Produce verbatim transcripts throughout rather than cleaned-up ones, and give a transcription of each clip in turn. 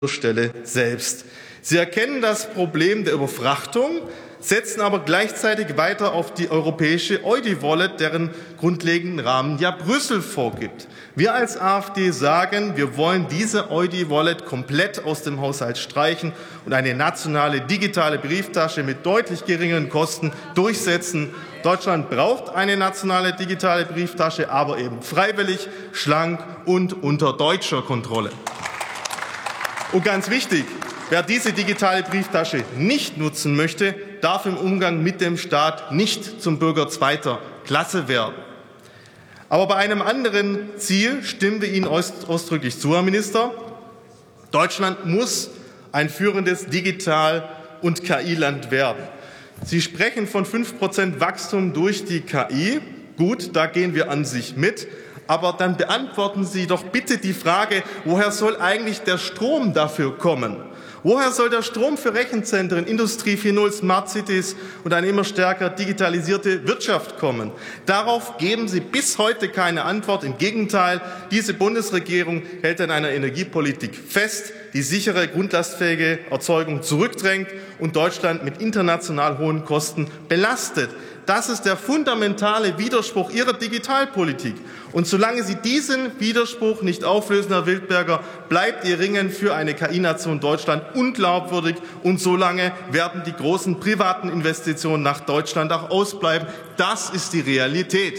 Stelle selbst. Sie erkennen das Problem der Überfrachtung, setzen aber gleichzeitig weiter auf die europäische Eudi-Wallet, deren grundlegenden Rahmen ja Brüssel vorgibt. Wir als AfD sagen, wir wollen diese Eudi-Wallet komplett aus dem Haushalt streichen und eine nationale digitale Brieftasche mit deutlich geringeren Kosten durchsetzen. Deutschland braucht eine nationale digitale Brieftasche, aber eben freiwillig, schlank und unter deutscher Kontrolle. Und ganz wichtig, wer diese digitale Brieftasche nicht nutzen möchte, darf im Umgang mit dem Staat nicht zum Bürger zweiter Klasse werden. Aber bei einem anderen Ziel stimmen wir Ihnen ausdrücklich zu, Herr Minister. Deutschland muss ein führendes Digital- und K I-Land werden. Sie sprechen von fünf Prozent Wachstum durch die K I. Gut, da gehen wir an sich mit. Aber dann beantworten Sie doch bitte die Frage, woher soll eigentlich der Strom dafür kommen? Woher soll der Strom für Rechenzentren, Industrie vier Punkt null, Smart Cities und eine immer stärker digitalisierte Wirtschaft kommen? Darauf geben Sie bis heute keine Antwort. Im Gegenteil, diese Bundesregierung hält an einer Energiepolitik fest, die sichere, grundlastfähige Erzeugung zurückdrängt und Deutschland mit international hohen Kosten belastet. Das ist der fundamentale Widerspruch Ihrer Digitalpolitik. Und solange Sie diesen Widerspruch nicht auflösen, Herr Wildberger, bleibt Ihr Ringen für eine K I-Nation Deutschland unglaubwürdig. Und solange werden die großen privaten Investitionen nach Deutschland auch ausbleiben. Das ist die Realität.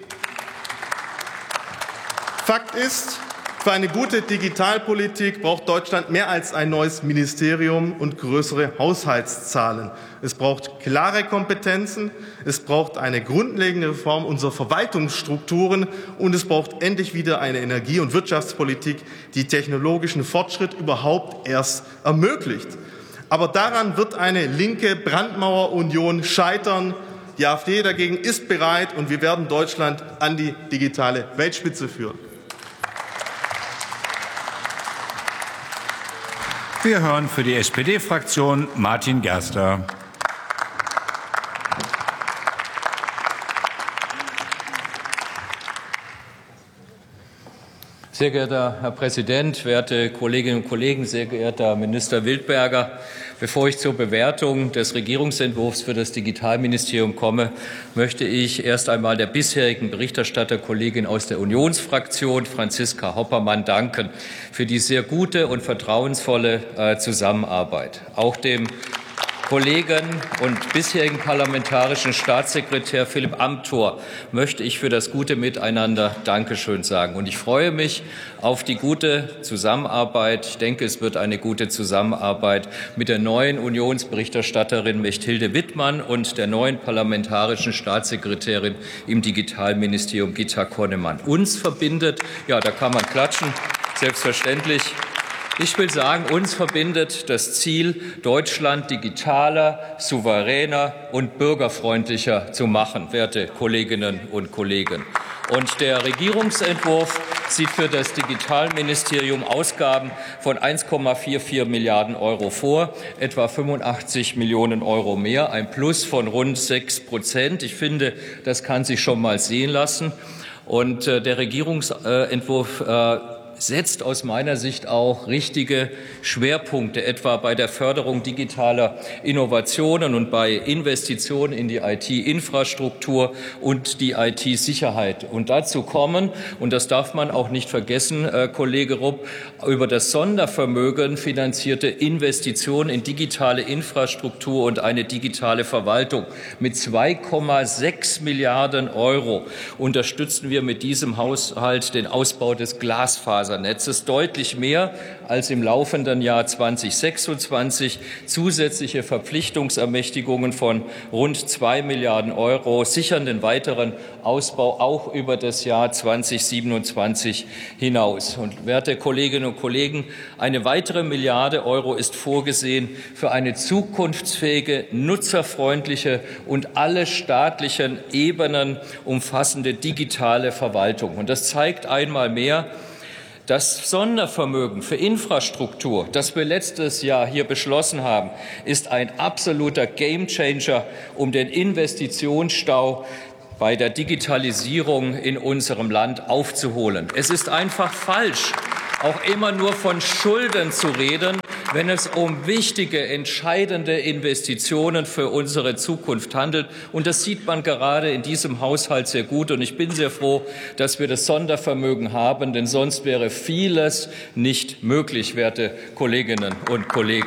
Fakt ist, für eine gute Digitalpolitik braucht Deutschland mehr als ein neues Ministerium und größere Haushaltszahlen. Es braucht klare Kompetenzen, es braucht eine grundlegende Reform unserer Verwaltungsstrukturen und es braucht endlich wieder eine Energie- und Wirtschaftspolitik, die technologischen Fortschritt überhaupt erst ermöglicht. Aber daran wird eine linke Brandmauerunion scheitern. Die AfD dagegen ist bereit, und wir werden Deutschland an die digitale Weltspitze führen. Wir hören für die S P D-Fraktion Martin Gerster. Sehr geehrter Herr Präsident, werte Kolleginnen und Kollegen, sehr geehrter Minister Wildberger! Bevor ich zur Bewertung des Regierungsentwurfs für das Digitalministerium komme, möchte ich erst einmal der bisherigen Berichterstatterkollegin aus der Unionsfraktion, Franziska Hoppermann, danken für die sehr gute und vertrauensvolle äh, Zusammenarbeit. Auch dem Kollegen und bisherigen parlamentarischen Staatssekretär Philipp Amthor möchte ich für das gute Miteinander Dankeschön sagen. Und ich freue mich auf die gute Zusammenarbeit. Ich denke, es wird eine gute Zusammenarbeit mit der neuen Unionsberichterstatterin Mechthilde Wittmann und der neuen parlamentarischen Staatssekretärin im Digitalministerium Gitta Konnemann. Uns verbindet, ja, da kann man klatschen, selbstverständlich. Ich will sagen, uns verbindet das Ziel, Deutschland digitaler, souveräner und bürgerfreundlicher zu machen, werte Kolleginnen und Kollegen. Und der Regierungsentwurf sieht für das Digitalministerium Ausgaben von eins Komma vierundvierzig Milliarden Euro vor, etwa fünfundachtzig Millionen Euro mehr, ein Plus von rund sechs Prozent. Ich finde, das kann sich schon mal sehen lassen. Und äh, der Regierungsentwurf äh, setzt aus meiner Sicht auch richtige Schwerpunkte, etwa bei der Förderung digitaler Innovationen und bei Investitionen in die I T-Infrastruktur und die I T-Sicherheit. Und dazu kommen, und das darf man auch nicht vergessen, äh, Kollege Rupp, über das Sondervermögen finanzierte Investitionen in digitale Infrastruktur und eine digitale Verwaltung. Mit zwei Komma sechs Milliarden Euro unterstützen wir mit diesem Haushalt den Ausbau des Glasfasers. Netzes deutlich mehr als im laufenden Jahr zweitausendsechsundzwanzig. Zusätzliche Verpflichtungsermächtigungen von rund zwei Milliarden Euro sichern den weiteren Ausbau auch über das Jahr zweitausendsiebenundzwanzig hinaus. Und werte Kolleginnen und Kollegen, eine weitere Milliarde Euro ist vorgesehen für eine zukunftsfähige, nutzerfreundliche und alle staatlichen Ebenen umfassende digitale Verwaltung. Und das zeigt einmal mehr, das Sondervermögen für Infrastruktur, das wir letztes Jahr hier beschlossen haben, ist ein absoluter Gamechanger, um den Investitionsstau bei der Digitalisierung in unserem Land aufzuholen. Es ist einfach falsch, auch immer nur von Schulden zu reden, wenn es um wichtige, entscheidende Investitionen für unsere Zukunft handelt. Und das sieht man gerade in diesem Haushalt sehr gut. Und ich bin sehr froh, dass wir das Sondervermögen haben, denn sonst wäre vieles nicht möglich, werte Kolleginnen und Kollegen.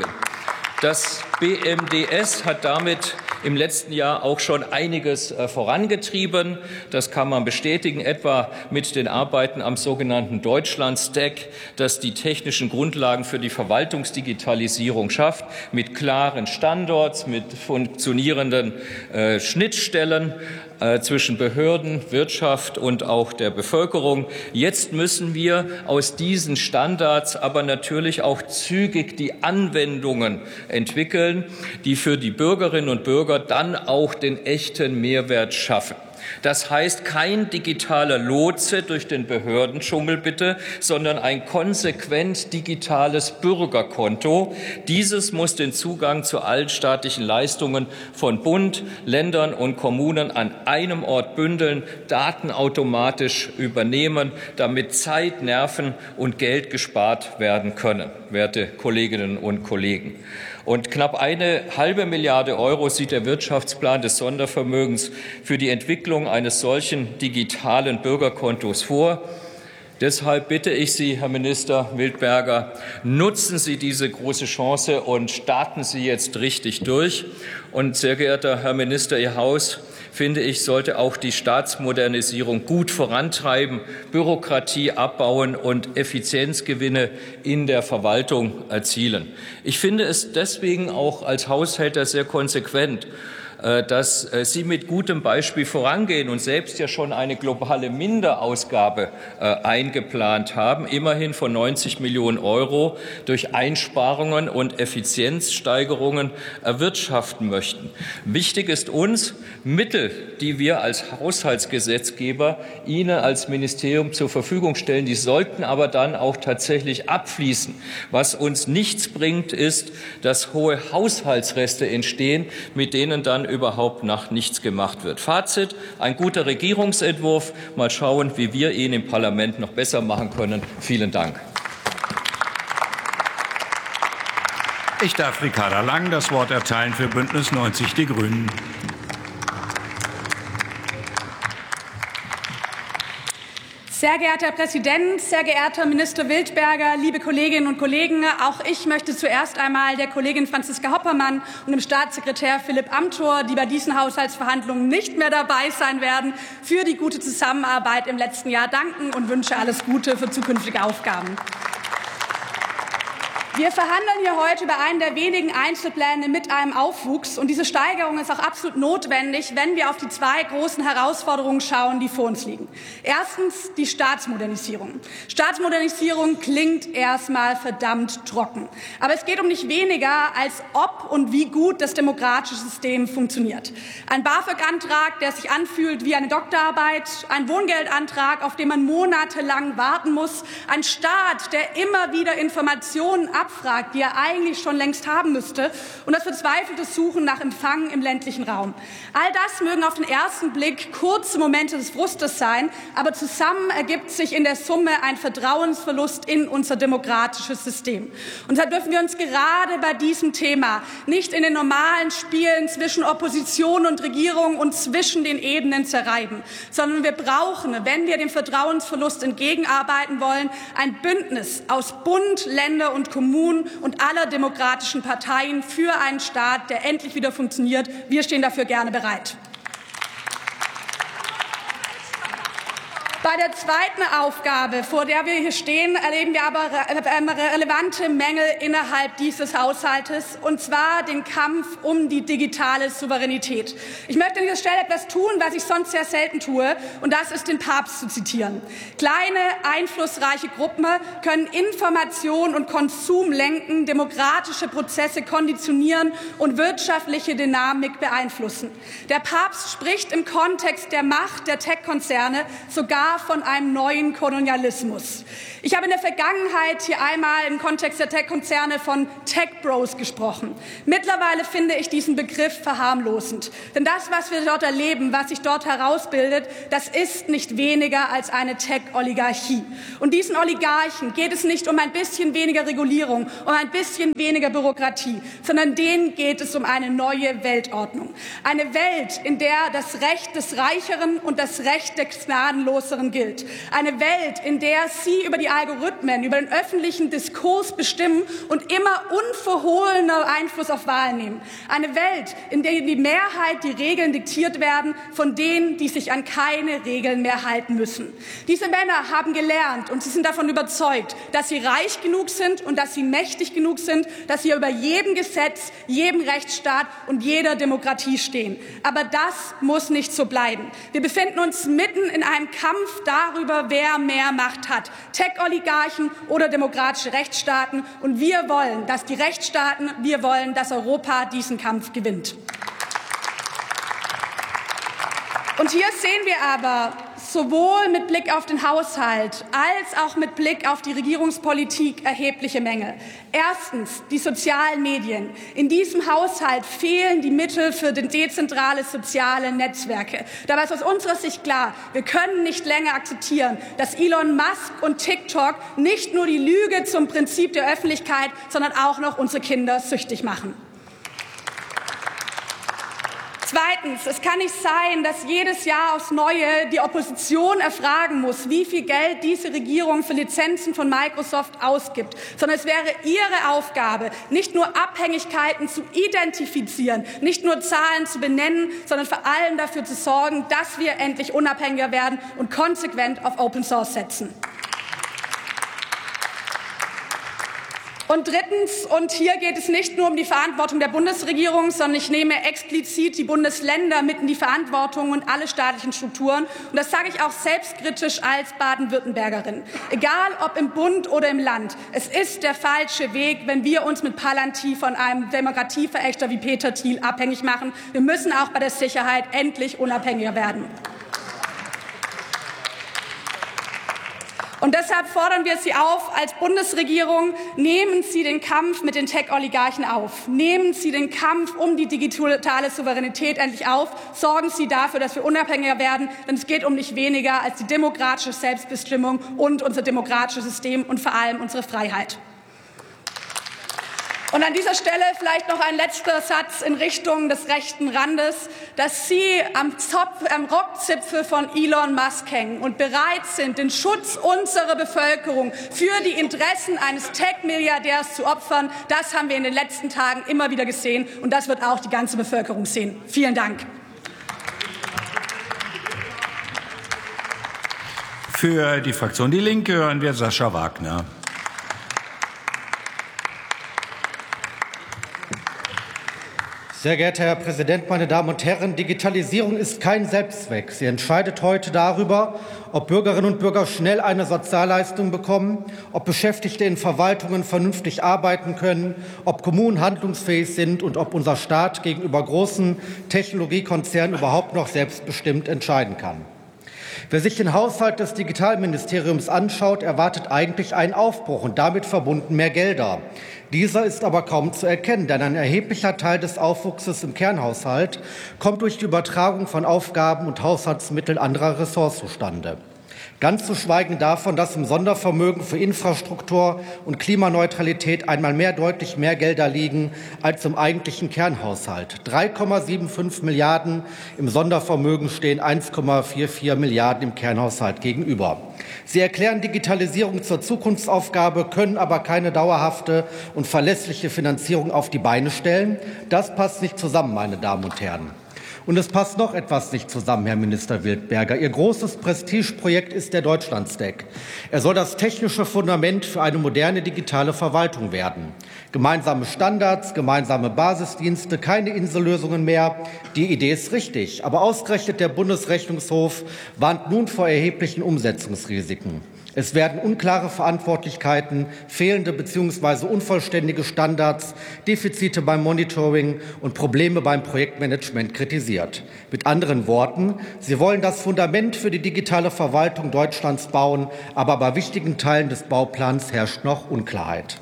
Das B M D S hat damit im letzten Jahr auch schon einiges vorangetrieben. Das kann man bestätigen, etwa mit den Arbeiten am sogenannten Deutschland-Stack, das die technischen Grundlagen für die Verwaltungsdigitalisierung schafft, mit klaren Standorts, mit funktionierenden äh, Schnittstellen äh, zwischen Behörden, Wirtschaft und auch der Bevölkerung. Jetzt müssen wir aus diesen Standards aber natürlich auch zügig die Anwendungen entwickeln, die für die Bürgerinnen und Bürger dann auch den echten Mehrwert schaffen. Das heißt kein digitaler Lotse durch den Behördendschungel bitte, sondern ein konsequent digitales Bürgerkonto. Dieses muss den Zugang zu allen staatlichen Leistungen von Bund, Ländern und Kommunen an einem Ort bündeln, Daten automatisch übernehmen, damit Zeit, Nerven und Geld gespart werden können, werte Kolleginnen und Kollegen. Und knapp eine halbe Milliarde Euro sieht der Wirtschaftsplan des Sondervermögens für die Entwicklung eines solchen digitalen Bürgerkontos vor. Deshalb bitte ich Sie, Herr Minister Wildberger, nutzen Sie diese große Chance und starten Sie jetzt richtig durch. Und sehr geehrter Herr Minister, Ihr Haus, finde ich, sollte auch die Staatsmodernisierung gut vorantreiben, Bürokratie abbauen und Effizienzgewinne in der Verwaltung erzielen. Ich finde es deswegen auch als Haushälter sehr konsequent, dass Sie mit gutem Beispiel vorangehen und selbst ja schon eine globale Minderausgabe eingeplant haben, immerhin von neunzig Millionen Euro durch Einsparungen und Effizienzsteigerungen erwirtschaften möchten. Wichtig ist uns, Mittel, die wir als Haushaltsgesetzgeber Ihnen als Ministerium zur Verfügung stellen, die sollten aber dann auch tatsächlich abfließen. Was uns nichts bringt, ist, dass hohe Haushaltsreste entstehen, mit denen dann überhaupt nach nichts gemacht wird. Fazit, ein guter Regierungsentwurf. Mal schauen, wie wir ihn im Parlament noch besser machen können. Vielen Dank. Ich darf Ricarda Lang das Wort erteilen für Bündnis neunzig Die Grünen. Sehr geehrter Herr Präsident, sehr geehrter Minister Wildberger, liebe Kolleginnen und Kollegen, auch ich möchte zuerst einmal der Kollegin Franziska Hoppermann und dem Staatssekretär Philipp Amthor, die bei diesen Haushaltsverhandlungen nicht mehr dabei sein werden, für die gute Zusammenarbeit im letzten Jahr danken und wünsche alles Gute für zukünftige Aufgaben. Wir verhandeln hier heute über einen der wenigen Einzelpläne mit einem Aufwuchs. Und diese Steigerung ist auch absolut notwendig, wenn wir auf die zwei großen Herausforderungen schauen, die vor uns liegen. Erstens die Staatsmodernisierung. Staatsmodernisierung klingt erstmal verdammt trocken. Aber es geht um nicht weniger, als ob und wie gut das demokratische System funktioniert. Ein BAföG-Antrag, der sich anfühlt wie eine Doktorarbeit, ein Wohngeldantrag, auf den man monatelang warten muss, ein Staat, der immer wieder Informationen ab abfragt, die er eigentlich schon längst haben müsste, und das verzweifelte Suchen nach Empfang im ländlichen Raum. All das mögen auf den ersten Blick kurze Momente des Frustes sein, aber zusammen ergibt sich in der Summe ein Vertrauensverlust in unser demokratisches System. Und deshalb dürfen wir uns gerade bei diesem Thema nicht in den normalen Spielen zwischen Opposition und Regierung und zwischen den Ebenen zerreiben, sondern wir brauchen, wenn wir dem Vertrauensverlust entgegenarbeiten wollen, ein Bündnis aus Bund, Länder und Kommunen und aller demokratischen Parteien für einen Staat, der endlich wieder funktioniert. Wir stehen dafür gerne bereit. Bei der zweiten Aufgabe, vor der wir hier stehen, erleben wir aber relevante Mängel innerhalb dieses Haushaltes, und zwar den Kampf um die digitale Souveränität. Ich möchte an dieser Stelle etwas tun, was ich sonst sehr selten tue, und das ist, den Papst zu zitieren. Kleine, einflussreiche Gruppen können Information und Konsum lenken, demokratische Prozesse konditionieren und wirtschaftliche Dynamik beeinflussen. Der Papst spricht im Kontext der Macht der Tech-Konzerne sogar Gefahr von einem neuen Kolonialismus. Ich habe in der Vergangenheit hier einmal im Kontext der Tech-Konzerne von Tech Bros gesprochen. Mittlerweile finde ich diesen Begriff verharmlosend. Denn das, was wir dort erleben, was sich dort herausbildet, das ist nicht weniger als eine Tech-Oligarchie. Und diesen Oligarchen geht es nicht um ein bisschen weniger Regulierung, um ein bisschen weniger Bürokratie, sondern denen geht es um eine neue Weltordnung. Eine Welt, in der das Recht des Reicheren und das Recht des Gnadenloseren gilt. Eine Welt, in der Sie über die Algorithmen, über den öffentlichen Diskurs bestimmen und immer unverhohlener Einfluss auf Wahlen nehmen. Eine Welt, in der die Mehrheit die Regeln diktiert werden von denen, die sich an keine Regeln mehr halten müssen. Diese Männer haben gelernt und sie sind davon überzeugt, dass sie reich genug sind und dass sie mächtig genug sind, dass sie über jedem Gesetz, jedem Rechtsstaat und jeder Demokratie stehen. Aber das muss nicht so bleiben. Wir befinden uns mitten in einem Kampf darüber, wer mehr Macht hat. Tech-Oligarchen oder demokratische Rechtsstaaten. Und wir wollen, dass die Rechtsstaaten, wir wollen, dass Europa diesen Kampf gewinnt. Und hier sehen wir aber sowohl mit Blick auf den Haushalt als auch mit Blick auf die Regierungspolitik erhebliche Mängel. Erstens die sozialen Medien. In diesem Haushalt fehlen die Mittel für dezentrale soziale Netzwerke. Dabei ist aus unserer Sicht klar, wir können nicht länger akzeptieren, dass Elon Musk und TikTok nicht nur die Lüge zum Prinzip der Öffentlichkeit, sondern auch noch unsere Kinder süchtig machen. Zweitens, es kann nicht sein, dass jedes Jahr aufs Neue die Opposition erfragen muss, wie viel Geld diese Regierung für Lizenzen von Microsoft ausgibt, sondern es wäre ihre Aufgabe, nicht nur Abhängigkeiten zu identifizieren, nicht nur Zahlen zu benennen, sondern vor allem dafür zu sorgen, dass wir endlich unabhängiger werden und konsequent auf Open Source setzen. Und drittens, und hier geht es nicht nur um die Verantwortung der Bundesregierung, sondern ich nehme explizit die Bundesländer mit in die Verantwortung und alle staatlichen Strukturen. Und das sage ich auch selbstkritisch als Baden-Württembergerin. Egal ob im Bund oder im Land, es ist der falsche Weg, wenn wir uns mit Palantir von einem Demokratieverächter wie Peter Thiel abhängig machen. Wir müssen auch bei der Sicherheit endlich unabhängiger werden. Und deshalb fordern wir Sie auf, als Bundesregierung, nehmen Sie den Kampf mit den Tech-Oligarchen auf. Nehmen Sie den Kampf um die digitale Souveränität endlich auf. Sorgen Sie dafür, dass wir unabhängiger werden, denn es geht um nicht weniger als die demokratische Selbstbestimmung und unser demokratisches System und vor allem unsere Freiheit. Und an dieser Stelle vielleicht noch ein letzter Satz in Richtung des rechten Randes, dass Sie am, Zopf, am Rockzipfel von Elon Musk hängen und bereit sind, den Schutz unserer Bevölkerung für die Interessen eines Tech-Milliardärs zu opfern. Das haben wir in den letzten Tagen immer wieder gesehen, und das wird auch die ganze Bevölkerung sehen. Vielen Dank. Für die Fraktion Die Linke hören wir Sascha Wagner. Sehr geehrter Herr Präsident, meine Damen und Herren! Digitalisierung ist kein Selbstzweck. Sie entscheidet heute darüber, ob Bürgerinnen und Bürger schnell eine Sozialleistung bekommen, ob Beschäftigte in Verwaltungen vernünftig arbeiten können, ob Kommunen handlungsfähig sind und ob unser Staat gegenüber großen Technologiekonzernen überhaupt noch selbstbestimmt entscheiden kann. Wer sich den Haushalt des Digitalministeriums anschaut, erwartet eigentlich einen Aufbruch und damit verbunden mehr Gelder. Dieser ist aber kaum zu erkennen, denn ein erheblicher Teil des Aufwuchses im Kernhaushalt kommt durch die Übertragung von Aufgaben und Haushaltsmitteln anderer Ressorts zustande. Ganz zu schweigen davon, dass im Sondervermögen für Infrastruktur und Klimaneutralität einmal mehr deutlich mehr Gelder liegen als im eigentlichen Kernhaushalt. drei Komma fünfundsiebzig Milliarden im Sondervermögen stehen eins Komma vierundvierzig Milliarden im Kernhaushalt gegenüber. Sie erklären Digitalisierung zur Zukunftsaufgabe, können aber keine dauerhafte und verlässliche Finanzierung auf die Beine stellen. Das passt nicht zusammen, meine Damen und Herren. Und es passt noch etwas nicht zusammen, Herr Minister Wildberger. Ihr großes Prestigeprojekt ist der Deutschlandstack. Er soll das technische Fundament für eine moderne digitale Verwaltung werden. Gemeinsame Standards, gemeinsame Basisdienste, keine Insellösungen mehr. Die Idee ist richtig. Aber ausgerechnet der Bundesrechnungshof warnt nun vor erheblichen Umsetzungsrisiken. Es werden unklare Verantwortlichkeiten, fehlende bzw. unvollständige Standards, Defizite beim Monitoring und Probleme beim Projektmanagement kritisiert. Mit anderen Worten, Sie wollen das Fundament für die digitale Verwaltung Deutschlands bauen, aber bei wichtigen Teilen des Bauplans herrscht noch Unklarheit.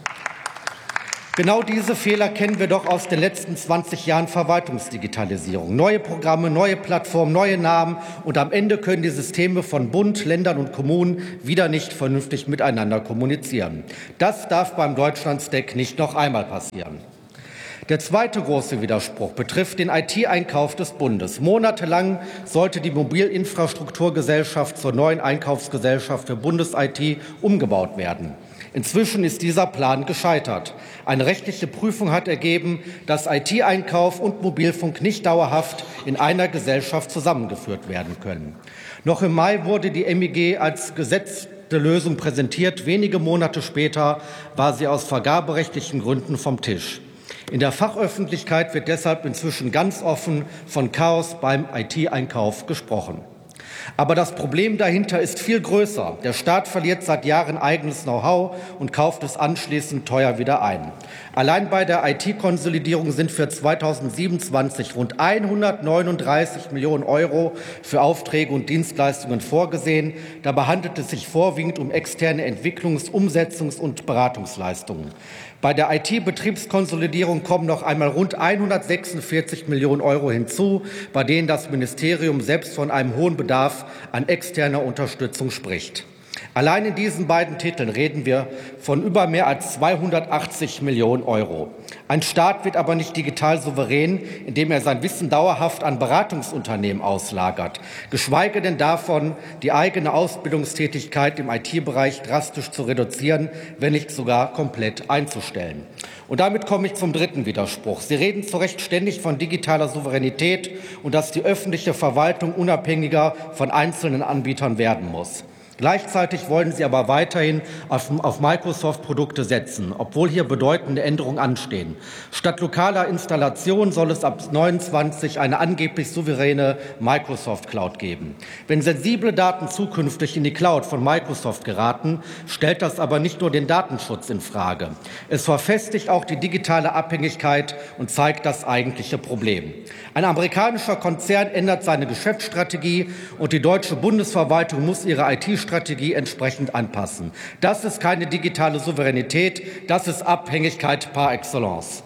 Genau diese Fehler kennen wir doch aus den letzten zwanzig Jahren Verwaltungsdigitalisierung. Neue Programme, neue Plattformen, neue Namen und am Ende können die Systeme von Bund, Ländern und Kommunen wieder nicht vernünftig miteinander kommunizieren. Das darf beim Deutschlandstack nicht noch einmal passieren. Der zweite große Widerspruch betrifft den I T-Einkauf des Bundes. Monatelang sollte die Mobilinfrastrukturgesellschaft zur neuen Einkaufsgesellschaft für Bundes-I T umgebaut werden. Inzwischen ist dieser Plan gescheitert. Eine rechtliche Prüfung hat ergeben, dass I T-Einkauf und Mobilfunk nicht dauerhaft in einer Gesellschaft zusammengeführt werden können. Noch im Mai wurde die M I G als gesetzte Lösung präsentiert. Wenige Monate später war sie aus vergaberechtlichen Gründen vom Tisch. In der Fachöffentlichkeit wird deshalb inzwischen ganz offen von Chaos beim I T-Einkauf gesprochen. Aber das Problem dahinter ist viel größer. Der Staat verliert seit Jahren eigenes Know-how und kauft es anschließend teuer wieder ein. Allein bei der I T-Konsolidierung sind für zweitausendsiebenundzwanzig rund hundertneununddreißig Millionen Euro für Aufträge und Dienstleistungen vorgesehen. Dabei handelt es sich vorwiegend um externe Entwicklungs-, Umsetzungs- und Beratungsleistungen. Bei der I T-Betriebskonsolidierung kommen noch einmal rund hundertsechsundvierzig Millionen Euro hinzu, bei denen das Ministerium selbst von einem hohen Bedarf an externer Unterstützung spricht. Allein in diesen beiden Titeln reden wir von über mehr als zweihundertachtzig Millionen Euro. Ein Staat wird aber nicht digital souverän, indem er sein Wissen dauerhaft an Beratungsunternehmen auslagert, geschweige denn davon, die eigene Ausbildungstätigkeit im I T-Bereich drastisch zu reduzieren, wenn nicht sogar komplett einzustellen. Und damit komme ich zum dritten Widerspruch. Sie reden zu Recht ständig von digitaler Souveränität und dass die öffentliche Verwaltung unabhängiger von einzelnen Anbietern werden muss. Gleichzeitig wollen Sie aber weiterhin auf, auf Microsoft-Produkte setzen, obwohl hier bedeutende Änderungen anstehen. Statt lokaler Installation soll es ab neunundzwanzig eine angeblich souveräne Microsoft-Cloud geben. Wenn sensible Daten zukünftig in die Cloud von Microsoft geraten, stellt das aber nicht nur den Datenschutz in Frage. Es verfestigt auch die digitale Abhängigkeit und zeigt das eigentliche Problem. Ein amerikanischer Konzern ändert seine Geschäftsstrategie und die deutsche Bundesverwaltung muss ihre I T Strategie entsprechend anpassen. Das ist keine digitale Souveränität, das ist Abhängigkeit par excellence.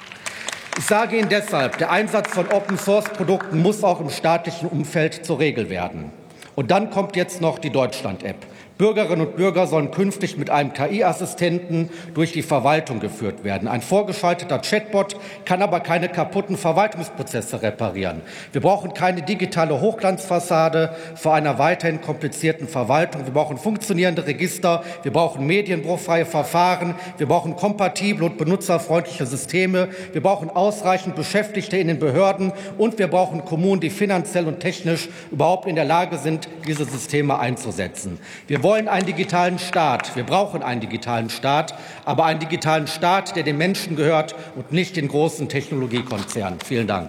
Ich sage Ihnen deshalb, der Einsatz von Open-Source-Produkten muss auch im staatlichen Umfeld zur Regel werden. Und dann kommt jetzt noch die Deutschland-App. Bürgerinnen und Bürger sollen künftig mit einem K I-Assistenten durch die Verwaltung geführt werden. Ein vorgeschalteter Chatbot kann aber keine kaputten Verwaltungsprozesse reparieren. Wir brauchen keine digitale Hochglanzfassade vor einer weiterhin komplizierten Verwaltung. Wir brauchen funktionierende Register, wir brauchen medienbruchfreie Verfahren, wir brauchen kompatible und benutzerfreundliche Systeme, wir brauchen ausreichend Beschäftigte in den Behörden und wir brauchen Kommunen, die finanziell und technisch überhaupt in der Lage sind, diese Systeme einzusetzen. Wir Wir wollen einen digitalen Staat. Wir brauchen einen digitalen Staat, aber einen digitalen Staat, der den Menschen gehört und nicht den großen Technologiekonzernen. Vielen Dank.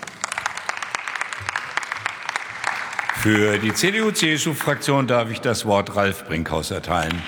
Für die C D U-C S U-Fraktion darf ich das Wort Ralf Brinkhaus erteilen.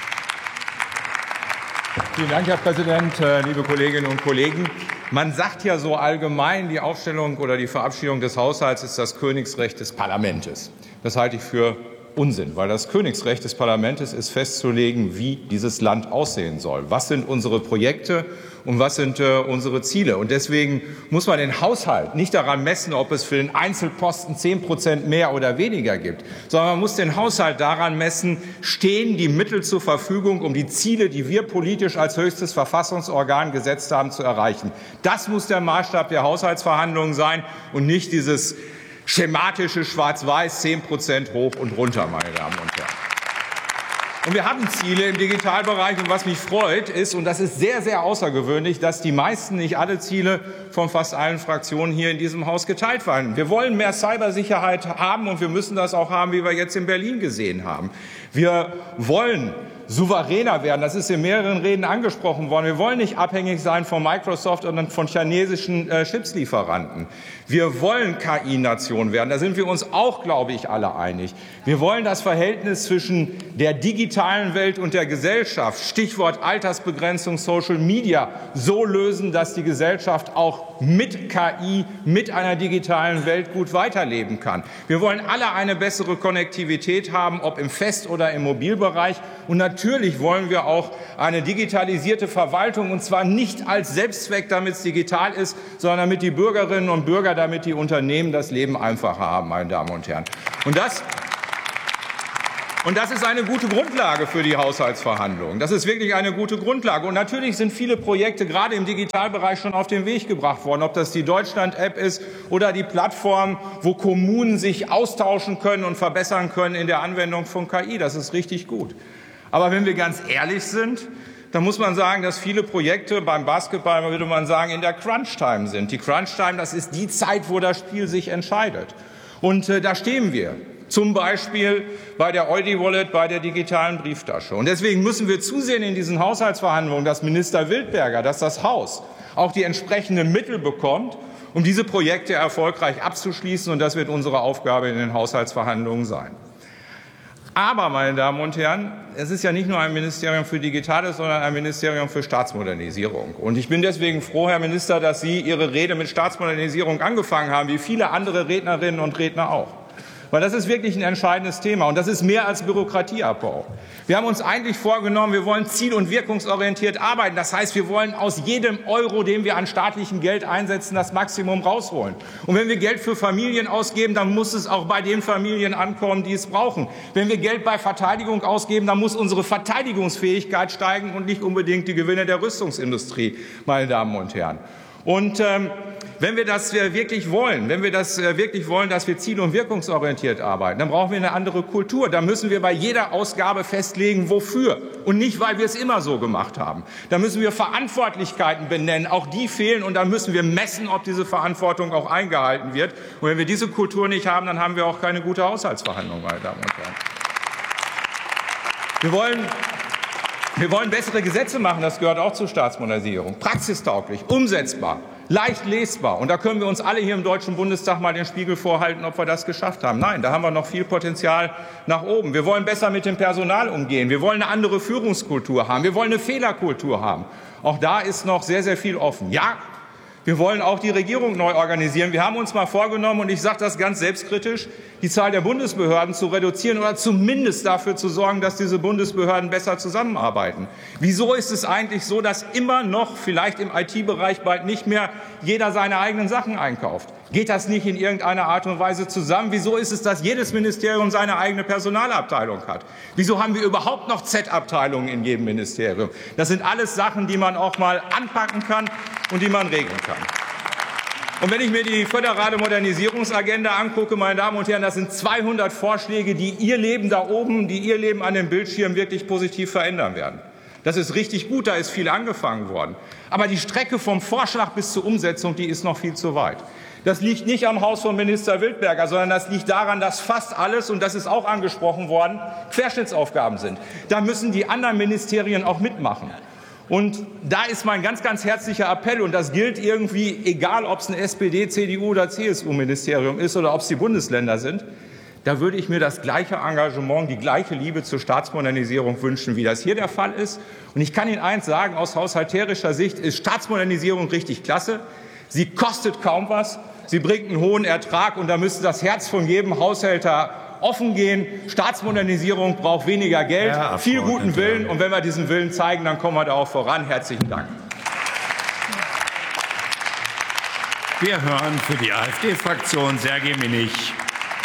Vielen Dank, Herr Präsident, liebe Kolleginnen und Kollegen. Man sagt ja so allgemein, die Aufstellung oder die Verabschiedung des Haushalts ist das Königsrecht des Parlaments. Das halte ich für Unsinn, weil das Königsrecht des Parlaments ist festzulegen, wie dieses Land aussehen soll. Was sind unsere Projekte und was sind äh, unsere Ziele? Und deswegen muss man den Haushalt nicht daran messen, ob es für den Einzelposten zehn Prozent mehr oder weniger gibt, sondern man muss den Haushalt daran messen, stehen die Mittel zur Verfügung, um die Ziele, die wir politisch als höchstes Verfassungsorgan gesetzt haben, zu erreichen. Das muss der Maßstab der Haushaltsverhandlungen sein und nicht dieses schematische Schwarz-Weiß, zehn Prozent hoch und runter, meine Damen und Herren. Und wir haben Ziele im Digitalbereich. Und was mich freut, ist, und das ist sehr, sehr außergewöhnlich, dass die meisten, nicht alle Ziele von fast allen Fraktionen hier in diesem Haus geteilt waren. Wir wollen mehr Cybersicherheit haben und wir müssen das auch haben, wie wir jetzt in Berlin gesehen haben. Wir wollen souveräner werden. Das ist in mehreren Reden angesprochen worden. Wir wollen nicht abhängig sein von Microsoft und von chinesischen äh, Chipslieferanten. Wir wollen K I-Nation werden. Da sind wir uns auch, glaube ich, alle einig. Wir wollen das Verhältnis zwischen der digitalen Welt und der Gesellschaft, Stichwort Altersbegrenzung, Social Media, so lösen, dass die Gesellschaft auch mit K I, mit einer digitalen Welt gut weiterleben kann. Wir wollen alle eine bessere Konnektivität haben, ob im Fest- oder im Mobilbereich. Und natürlich wollen wir auch eine digitalisierte Verwaltung, und zwar nicht als Selbstzweck, damit es digital ist, sondern damit die Bürgerinnen und Bürger, damit die Unternehmen das Leben einfacher haben, meine Damen und Herren. Und das Und das ist eine gute Grundlage für die Haushaltsverhandlungen. Das ist wirklich eine gute Grundlage. Und natürlich sind viele Projekte gerade im Digitalbereich schon auf den Weg gebracht worden, ob das die Deutschland-App ist oder die Plattform, wo Kommunen sich austauschen können und verbessern können in der Anwendung von K I. Das ist richtig gut. Aber wenn wir ganz ehrlich sind, dann muss man sagen, dass viele Projekte beim Basketball, würde man sagen, in der Crunch-Time sind. Die Crunch-Time, das ist die Zeit, wo das Spiel sich entscheidet. Und äh, da stehen wir. Zum Beispiel bei der Eudi-Wallet, bei der digitalen Brieftasche. Und deswegen müssen wir zusehen in diesen Haushaltsverhandlungen, dass Minister Wildberger, dass das Haus auch die entsprechenden Mittel bekommt, um diese Projekte erfolgreich abzuschließen. Und das wird unsere Aufgabe in den Haushaltsverhandlungen sein. Aber, meine Damen und Herren, es ist ja nicht nur ein Ministerium für Digitales, sondern ein Ministerium für Staatsmodernisierung. Und ich bin deswegen froh, Herr Minister, dass Sie Ihre Rede mit Staatsmodernisierung angefangen haben, wie viele andere Rednerinnen und Redner auch. Weil das ist wirklich ein entscheidendes Thema, und das ist mehr als Bürokratieabbau. Wir haben uns eigentlich vorgenommen, wir wollen ziel- und wirkungsorientiert arbeiten. Das heißt, wir wollen aus jedem Euro, den wir an staatlichem Geld einsetzen, das Maximum rausholen. Und wenn wir Geld für Familien ausgeben, dann muss es auch bei den Familien ankommen, die es brauchen. Wenn wir Geld bei Verteidigung ausgeben, dann muss unsere Verteidigungsfähigkeit steigen und nicht unbedingt die Gewinne der Rüstungsindustrie, meine Damen und Herren. Und ähm, wenn wir das wirklich wollen, wenn wir das wirklich wollen, dass wir ziel- und wirkungsorientiert arbeiten, dann brauchen wir eine andere Kultur. Da müssen wir bei jeder Ausgabe festlegen, wofür. Und nicht, weil wir es immer so gemacht haben. Da müssen wir Verantwortlichkeiten benennen. Auch die fehlen. Und dann müssen wir messen, ob diese Verantwortung auch eingehalten wird. Und wenn wir diese Kultur nicht haben, dann haben wir auch keine gute Haushaltsverhandlung, meine Damen und Herren. Wir wollen Wir wollen bessere Gesetze machen, das gehört auch zur Staatsmodernisierung. Praxistauglich, umsetzbar, leicht lesbar. Und da können wir uns alle hier im Deutschen Bundestag mal den Spiegel vorhalten, ob wir das geschafft haben. Nein, da haben wir noch viel Potenzial nach oben. Wir wollen besser mit dem Personal umgehen. Wir wollen eine andere Führungskultur haben. Wir wollen eine Fehlerkultur haben. Auch da ist noch sehr, sehr viel offen. Ja, wir wollen auch die Regierung neu organisieren. Wir haben uns mal vorgenommen, und ich sage das ganz selbstkritisch, die Zahl der Bundesbehörden zu reduzieren oder zumindest dafür zu sorgen, dass diese Bundesbehörden besser zusammenarbeiten. Wieso ist es eigentlich so, dass immer noch, vielleicht im I T-Bereich bald nicht mehr, jeder seine eigenen Sachen einkauft? Geht das nicht in irgendeiner Art und Weise zusammen? Wieso ist es, dass jedes Ministerium seine eigene Personalabteilung hat? Wieso haben wir überhaupt noch Z-Abteilungen in jedem Ministerium? Das sind alles Sachen, die man auch mal anpacken kann und die man regeln kann. Und wenn ich mir die föderale Modernisierungsagenda angucke, meine Damen und Herren, das sind zweihundert Vorschläge, die Ihr Leben da oben, die Ihr Leben an dem Bildschirm wirklich positiv verändern werden. Das ist richtig gut, da ist viel angefangen worden. Aber die Strecke vom Vorschlag bis zur Umsetzung, die ist noch viel zu weit. Das liegt nicht am Haus von Minister Wildberger, sondern das liegt daran, dass fast alles, und das ist auch angesprochen worden, Querschnittsaufgaben sind. Da müssen die anderen Ministerien auch mitmachen. Und da ist mein ganz, ganz herzlicher Appell, und das gilt irgendwie, egal ob es ein S P D, C D U oder C S U-Ministerium ist oder ob es die Bundesländer sind, da würde ich mir das gleiche Engagement, die gleiche Liebe zur Staatsmodernisierung wünschen, wie das hier der Fall ist. Und ich kann Ihnen eins sagen, aus haushalterischer Sicht ist Staatsmodernisierung richtig klasse. Sie kostet kaum was, sie bringt einen hohen Ertrag, und da müsste das Herz von jedem Haushälter offen gehen. Staatsmodernisierung braucht weniger Geld, ja, viel guten Willen. Und wenn wir diesen Willen zeigen, dann kommen wir da auch voran. Herzlichen Dank. Wir hören für die AfD-Fraktion Sergej Minich.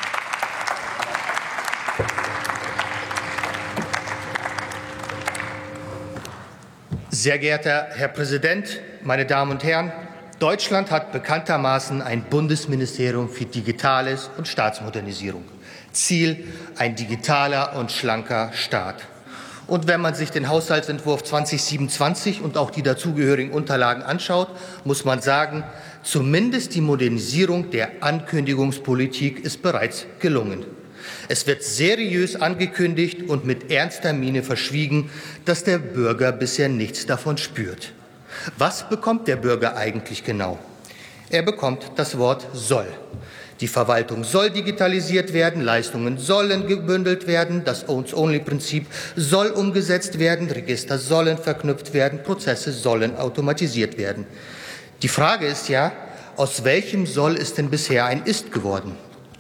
Sehr geehrter Herr Präsident, meine Damen und Herren! Deutschland hat bekanntermaßen ein Bundesministerium für Digitales und Staatsmodernisierung. Ziel ein digitaler und schlanker Staat. Und wenn man sich den Haushaltsentwurf zweitausendsiebenundzwanzig und auch die dazugehörigen Unterlagen anschaut, muss man sagen, zumindest die Modernisierung der Ankündigungspolitik ist bereits gelungen. Es wird seriös angekündigt und mit ernster Miene verschwiegen, dass der Bürger bisher nichts davon spürt. Was bekommt der Bürger eigentlich genau? Er bekommt das Wort soll. Die Verwaltung soll digitalisiert werden, Leistungen sollen gebündelt werden, das Owns-Only-Prinzip soll umgesetzt werden, Register sollen verknüpft werden, Prozesse sollen automatisiert werden. Die Frage ist ja, aus welchem Soll ist denn bisher ein Ist geworden?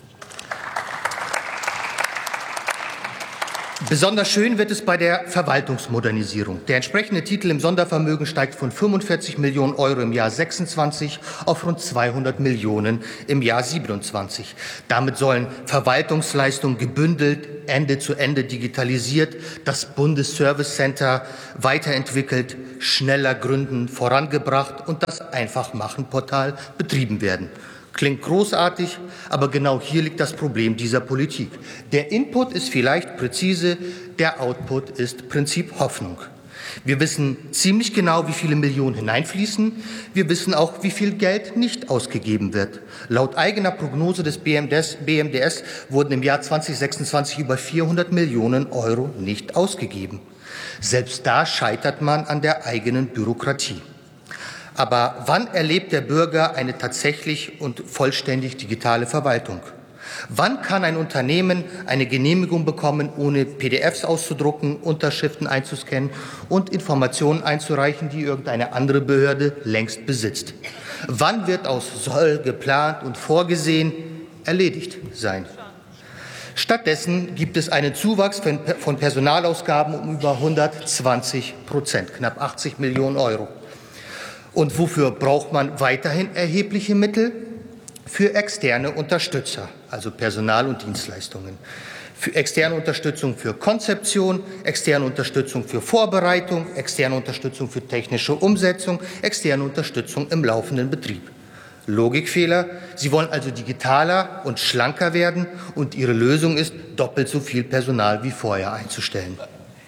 Besonders schön wird es bei der Verwaltungsmodernisierung. Der entsprechende Titel im Sondervermögen steigt von fünfundvierzig Millionen Euro im Jahr sechsundzwanzig auf rund zweihundert Millionen im Jahr siebenundzwanzig. Damit sollen Verwaltungsleistungen gebündelt, Ende zu Ende digitalisiert, das Bundesservice Center weiterentwickelt, schneller gründen, vorangebracht und das Einfachmachen-Portal betrieben werden. Klingt großartig, aber genau hier liegt das Problem dieser Politik. Der Input ist vielleicht präzise, der Output ist Prinzip Hoffnung. Wir wissen ziemlich genau, wie viele Millionen hineinfließen. Wir wissen auch, wie viel Geld nicht ausgegeben wird. Laut eigener Prognose des B M D S wurden im Jahr zweitausendsechsundzwanzig über vierhundert Millionen Euro nicht ausgegeben. Selbst da scheitert man an der eigenen Bürokratie. Aber wann erlebt der Bürger eine tatsächlich und vollständig digitale Verwaltung? Wann kann ein Unternehmen eine Genehmigung bekommen, ohne P D Fs auszudrucken, Unterschriften einzuscannen und Informationen einzureichen, die irgendeine andere Behörde längst besitzt? Wann wird aus soll geplant und vorgesehen erledigt sein? Stattdessen gibt es einen Zuwachs von Personalausgaben um über hundertzwanzig Prozent, knapp achtzig Millionen Euro. Und wofür braucht man weiterhin erhebliche Mittel? Für externe Unterstützer, also Personal und Dienstleistungen. Für externe Unterstützung für Konzeption, externe Unterstützung für Vorbereitung, externe Unterstützung für technische Umsetzung, externe Unterstützung im laufenden Betrieb. Logikfehler. Sie wollen also digitaler und schlanker werden und Ihre Lösung ist, doppelt so viel Personal wie vorher einzustellen.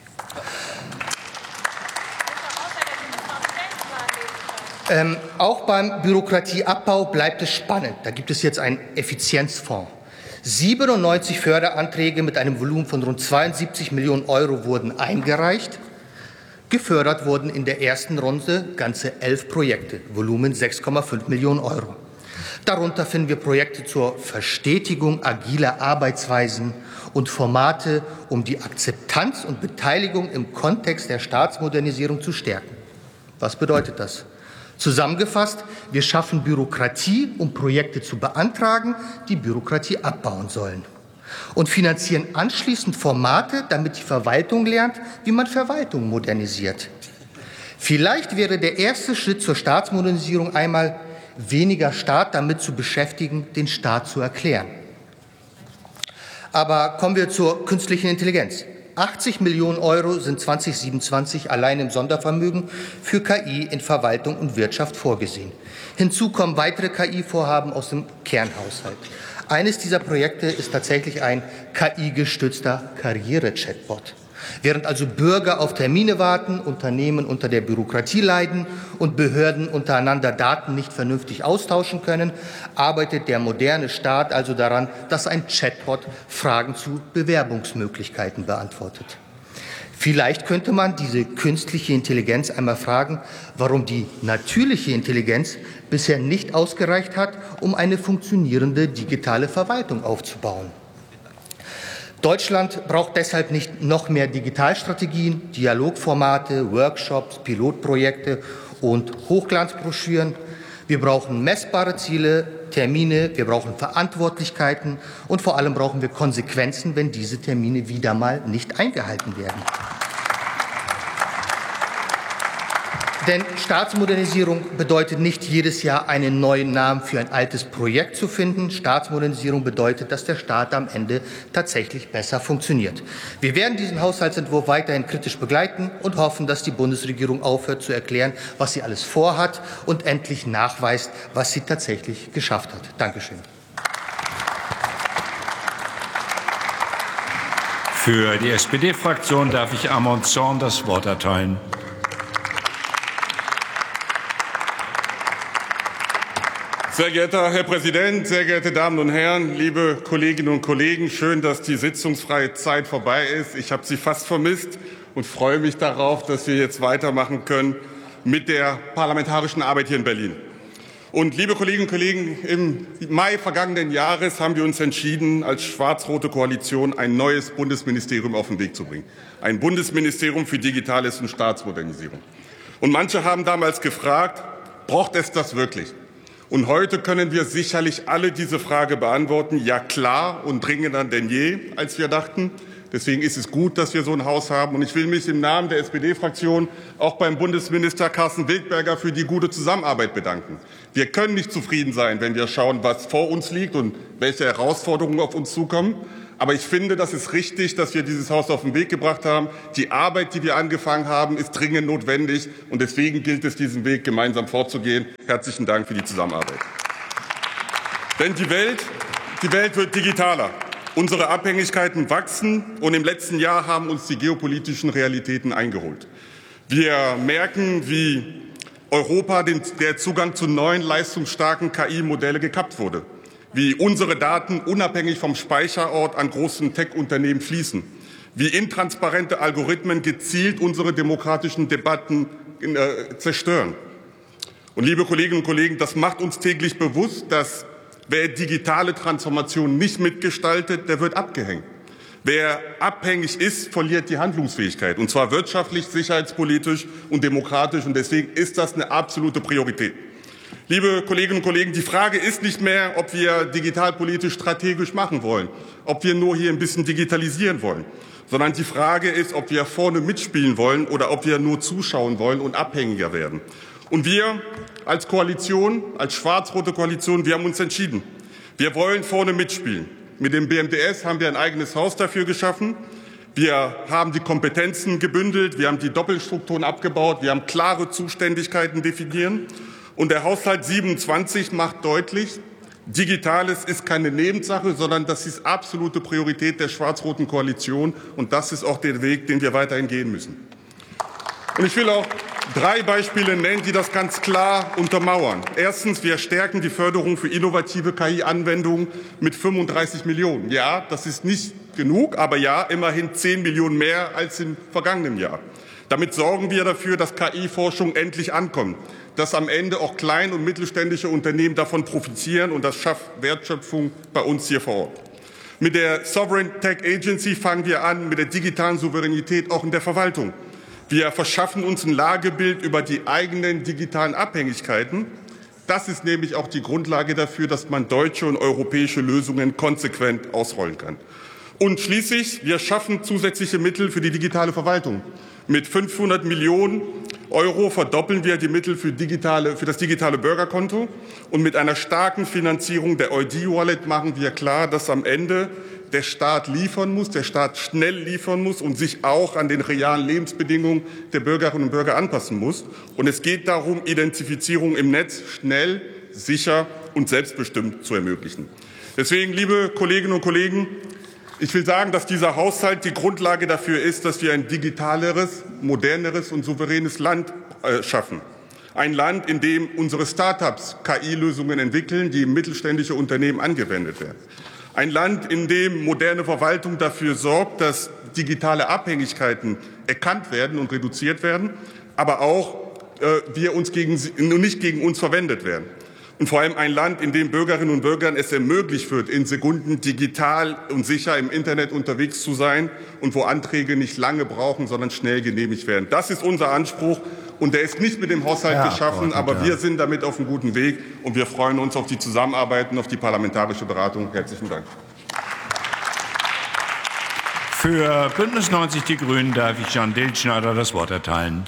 Ähm, auch beim Bürokratieabbau bleibt es spannend. Da gibt es jetzt einen Effizienzfonds. siebenundneunzig Förderanträge mit einem Volumen von rund zweiundsiebzig Millionen Euro wurden eingereicht. Gefördert wurden in der ersten Runde ganze elf Projekte, Volumen sechs Komma fünf Millionen Euro. Darunter finden wir Projekte zur Verstetigung agiler Arbeitsweisen und Formate, um die Akzeptanz und Beteiligung im Kontext der Staatsmodernisierung zu stärken. Was bedeutet das? Zusammengefasst, wir schaffen Bürokratie, um Projekte zu beantragen, die Bürokratie abbauen sollen. Und finanzieren anschließend Formate, damit die Verwaltung lernt, wie man Verwaltung modernisiert. Vielleicht wäre der erste Schritt zur Staatsmodernisierung einmal, weniger Staat damit zu beschäftigen, den Staat zu erklären. Aber kommen wir zur künstlichen Intelligenz. achtzig Millionen Euro sind zweitausendsiebenundzwanzig allein im Sondervermögen für K I in Verwaltung und Wirtschaft vorgesehen. Hinzu kommen weitere K I-Vorhaben aus dem Kernhaushalt. Eines dieser Projekte ist tatsächlich ein K I-gestützter Karriere-Chatbot. Während also Bürger auf Termine warten, Unternehmen unter der Bürokratie leiden und Behörden untereinander Daten nicht vernünftig austauschen können, arbeitet der moderne Staat also daran, dass ein Chatbot Fragen zu Bewerbungsmöglichkeiten beantwortet. Vielleicht könnte man diese künstliche Intelligenz einmal fragen, warum die natürliche Intelligenz bisher nicht ausgereicht hat, um eine funktionierende digitale Verwaltung aufzubauen. Deutschland braucht deshalb nicht noch mehr Digitalstrategien, Dialogformate, Workshops, Pilotprojekte und Hochglanzbroschüren. Wir brauchen messbare Ziele, Termine, wir brauchen Verantwortlichkeiten und vor allem brauchen wir Konsequenzen, wenn diese Termine wieder mal nicht eingehalten werden. Denn Staatsmodernisierung bedeutet nicht jedes Jahr einen neuen Namen für ein altes Projekt zu finden. Staatsmodernisierung bedeutet, dass der Staat am Ende tatsächlich besser funktioniert. Wir werden diesen Haushaltsentwurf weiterhin kritisch begleiten und hoffen, dass die Bundesregierung aufhört zu erklären, was sie alles vorhat und endlich nachweist, was sie tatsächlich geschafft hat. Dankeschön. Für die S P D-Fraktion darf ich Armand Zorn das Wort erteilen. Sehr geehrter Herr Präsident, sehr geehrte Damen und Herren, liebe Kolleginnen und Kollegen, schön, dass die sitzungsfreie Zeit vorbei ist. Ich habe Sie fast vermisst und freue mich darauf, dass wir jetzt weitermachen können mit der parlamentarischen Arbeit hier in Berlin. Und liebe Kolleginnen und Kollegen, im Mai vergangenen Jahres haben wir uns entschieden, als schwarz-rote Koalition ein neues Bundesministerium auf den Weg zu bringen. Ein Bundesministerium für Digitales und Staatsmodernisierung. Und manche haben damals gefragt, braucht es das wirklich? Und heute können wir sicherlich alle diese Frage beantworten. Ja, klar und dringender denn je, als wir dachten. Deswegen ist es gut, dass wir so ein Haus haben. Und ich will mich im Namen der S P D-Fraktion auch beim Bundesminister Carsten Wildberger für die gute Zusammenarbeit bedanken. Wir können nicht zufrieden sein, wenn wir schauen, was vor uns liegt und welche Herausforderungen auf uns zukommen. Aber ich finde, das ist richtig, dass wir dieses Haus auf den Weg gebracht haben. Die Arbeit, die wir angefangen haben, ist dringend notwendig. Und deswegen gilt es, diesen Weg gemeinsam vorzugehen. Herzlichen Dank für die Zusammenarbeit. Denn die Welt, die Welt wird digitaler. Unsere Abhängigkeiten wachsen. Und im letzten Jahr haben uns die geopolitischen Realitäten eingeholt. Wir merken, wie Europa den, der Zugang zu neuen, leistungsstarken K I-Modellen gekappt wurde. Wie unsere Daten unabhängig vom Speicherort an großen Tech-Unternehmen fließen, wie intransparente Algorithmen gezielt unsere demokratischen Debatten äh, zerstören. Und liebe Kolleginnen und Kollegen, das macht uns täglich bewusst, dass wer digitale Transformation nicht mitgestaltet, der wird abgehängt. Wer abhängig ist, verliert die Handlungsfähigkeit, und zwar wirtschaftlich, sicherheitspolitisch und demokratisch. Und deswegen ist das eine absolute Priorität. Liebe Kolleginnen und Kollegen, die Frage ist nicht mehr, ob wir digitalpolitisch strategisch machen wollen, ob wir nur hier ein bisschen digitalisieren wollen, sondern die Frage ist, ob wir vorne mitspielen wollen oder ob wir nur zuschauen wollen und abhängiger werden. Und wir als Koalition, als schwarz-rote Koalition, wir haben uns entschieden. Wir wollen vorne mitspielen. Mit dem B M D S haben wir ein eigenes Haus dafür geschaffen. Wir haben die Kompetenzen gebündelt, wir haben die Doppelstrukturen abgebaut, wir haben klare Zuständigkeiten definiert. Und der Haushalt siebenundzwanzig macht deutlich, Digitales ist keine Nebensache, sondern das ist absolute Priorität der schwarz-roten Koalition. Und das ist auch der Weg, den wir weiterhin gehen müssen. Und ich will auch drei Beispiele nennen, die das ganz klar untermauern. Erstens, wir stärken die Förderung für innovative K I-Anwendungen mit fünfunddreißig Millionen. Ja, das ist nicht genug, aber ja, immerhin zehn Millionen mehr als im vergangenen Jahr. Damit sorgen wir dafür, dass K I-Forschung endlich ankommt, dass am Ende auch klein- und mittelständische Unternehmen davon profitieren, und das schafft Wertschöpfung bei uns hier vor Ort. Mit der Sovereign Tech Agency fangen wir an mit der digitalen Souveränität auch in der Verwaltung. Wir verschaffen uns ein Lagebild über die eigenen digitalen Abhängigkeiten. Das ist nämlich auch die Grundlage dafür, dass man deutsche und europäische Lösungen konsequent ausrollen kann. Und schließlich, wir schaffen zusätzliche Mittel für die digitale Verwaltung. Mit fünfhundert Millionen Euro verdoppeln wir die Mittel für, digitale, für das digitale Bürgerkonto. Und mit einer starken Finanzierung der E U D-Wallet machen wir klar, dass am Ende der Staat liefern muss, der Staat schnell liefern muss und sich auch an den realen Lebensbedingungen der Bürgerinnen und Bürger anpassen muss. Und es geht darum, Identifizierung im Netz schnell, sicher und selbstbestimmt zu ermöglichen. Deswegen, liebe Kolleginnen und Kollegen, ich will sagen, dass dieser Haushalt die Grundlage dafür ist, dass wir ein digitaleres, moderneres und souveränes Land äh, schaffen. Ein Land, in dem unsere Start-ups K I-Lösungen entwickeln, die in mittelständische Unternehmen angewendet werden. Ein Land, in dem moderne Verwaltung dafür sorgt, dass digitale Abhängigkeiten erkannt werden und reduziert werden, aber auch äh, wir uns gegen, nicht gegen uns verwendet werden. Und vor allem ein Land, in dem Bürgerinnen und Bürgern es ermöglicht wird, in Sekunden digital und sicher im Internet unterwegs zu sein und wo Anträge nicht lange brauchen, sondern schnell genehmigt werden. Das ist unser Anspruch, und der ist nicht mit dem Haushalt ja, geschaffen, aber wir sind damit auf einem guten Weg, und wir freuen uns auf die Zusammenarbeit und auf die parlamentarische Beratung. Herzlichen Dank. Für Bündnis neunzig Die Grünen darf ich Jan Diltschneider das Wort erteilen.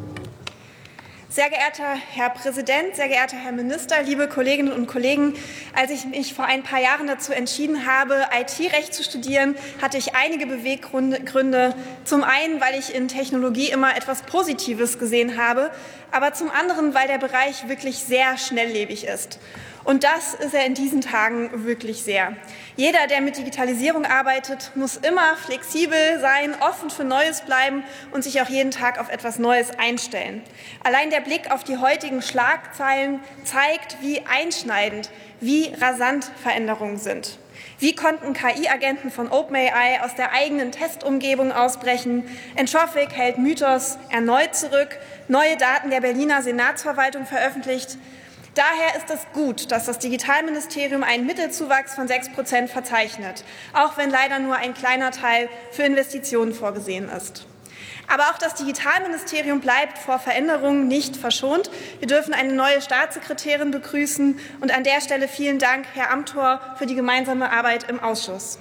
Sehr geehrter Herr Präsident, sehr geehrter Herr Minister, liebe Kolleginnen und Kollegen! Als ich mich vor ein paar Jahren dazu entschieden habe, I T-Recht zu studieren, hatte ich einige Beweggründe. Zum einen, weil ich in Technologie immer etwas Positives gesehen habe, aber zum anderen, weil der Bereich wirklich sehr schnelllebig ist. Und das ist er in diesen Tagen wirklich sehr. Jeder, der mit Digitalisierung arbeitet, muss immer flexibel sein, offen für Neues bleiben und sich auch jeden Tag auf etwas Neues einstellen. Allein der Blick auf die heutigen Schlagzeilen zeigt, wie einschneidend, wie rasant Veränderungen sind. Wie konnten K I-Agenten von OpenAI aus der eigenen Testumgebung ausbrechen? Entropic hält Mythos erneut zurück, neue Daten der Berliner Senatsverwaltung veröffentlicht. Daher ist es gut, dass das Digitalministerium einen Mittelzuwachs von sechs Prozent verzeichnet, auch wenn leider nur ein kleiner Teil für Investitionen vorgesehen ist. Aber auch das Digitalministerium bleibt vor Veränderungen nicht verschont. Wir dürfen eine neue Staatssekretärin begrüßen. Und an der Stelle vielen Dank, Herr Amthor, für die gemeinsame Arbeit im Ausschuss.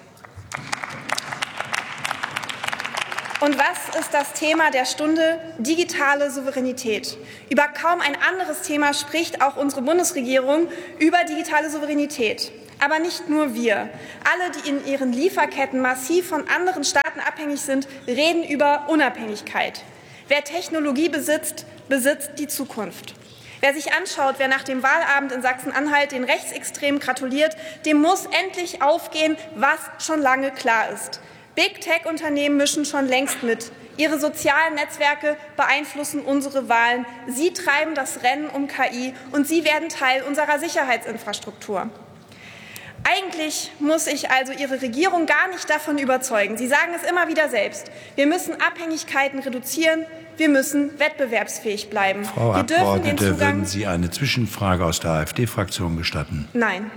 Und was ist das Thema der Stunde? Digitale Souveränität. Über kaum ein anderes Thema spricht auch unsere Bundesregierung über digitale Souveränität. Aber nicht nur wir. Alle, die in ihren Lieferketten massiv von anderen Staaten abhängig sind, reden über Unabhängigkeit. Wer Technologie besitzt, besitzt die Zukunft. Wer sich anschaut, wer nach dem Wahlabend in Sachsen-Anhalt den Rechtsextremen gratuliert, dem muss endlich aufgehen, was schon lange klar ist. Big-Tech-Unternehmen mischen schon längst mit. Ihre sozialen Netzwerke beeinflussen unsere Wahlen. Sie treiben das Rennen um K I und sie werden Teil unserer Sicherheitsinfrastruktur. Eigentlich muss ich also Ihre Regierung gar nicht davon überzeugen. Sie sagen es immer wieder selbst. Wir müssen Abhängigkeiten reduzieren. Wir müssen wettbewerbsfähig bleiben. Frau wir dürfen Abgeordnete, den Zugang würden Sie eine Zwischenfrage aus der AfD-Fraktion gestatten? Nein.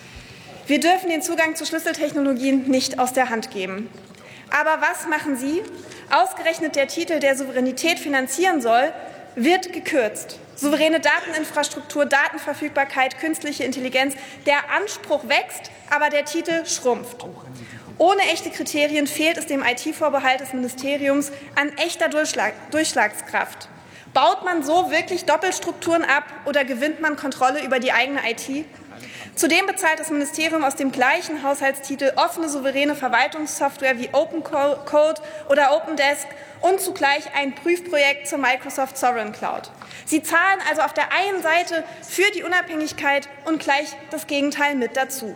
Wir dürfen den Zugang zu Schlüsseltechnologien nicht aus der Hand geben. Aber was machen Sie? Ausgerechnet der Titel, der Souveränität finanzieren soll, wird gekürzt. Souveräne Dateninfrastruktur, Datenverfügbarkeit, künstliche Intelligenz. Der Anspruch wächst, aber der Titel schrumpft. Ohne echte Kriterien fehlt es dem I T-Vorbehalt des Ministeriums an echter Durchschlag, Durchschlagskraft. Baut man so wirklich Doppelstrukturen ab oder gewinnt man Kontrolle über die eigene I T? Zudem bezahlt das Ministerium aus dem gleichen Haushaltstitel offene, souveräne Verwaltungssoftware wie Open Code oder Open Desk und zugleich ein Prüfprojekt zur Microsoft Sovereign Cloud. Sie zahlen also auf der einen Seite für die Unabhängigkeit und gleich das Gegenteil mit dazu.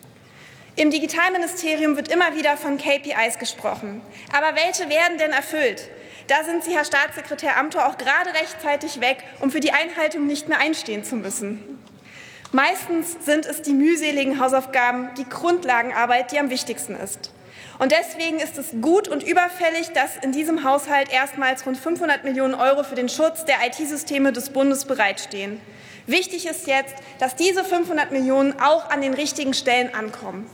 Im Digitalministerium wird immer wieder von K P Is gesprochen. Aber welche werden denn erfüllt? Da sind Sie, Herr Staatssekretär Amthor, auch gerade rechtzeitig weg, um für die Einhaltung nicht mehr einstehen zu müssen. Meistens sind es die mühseligen Hausaufgaben, die Grundlagenarbeit, die am wichtigsten ist. Und deswegen ist es gut und überfällig, dass in diesem Haushalt erstmals rund fünfhundert Millionen Euro für den Schutz der I T-Systeme des Bundes bereitstehen. Wichtig ist jetzt, dass diese fünfhundert Millionen auch an den richtigen Stellen ankommen.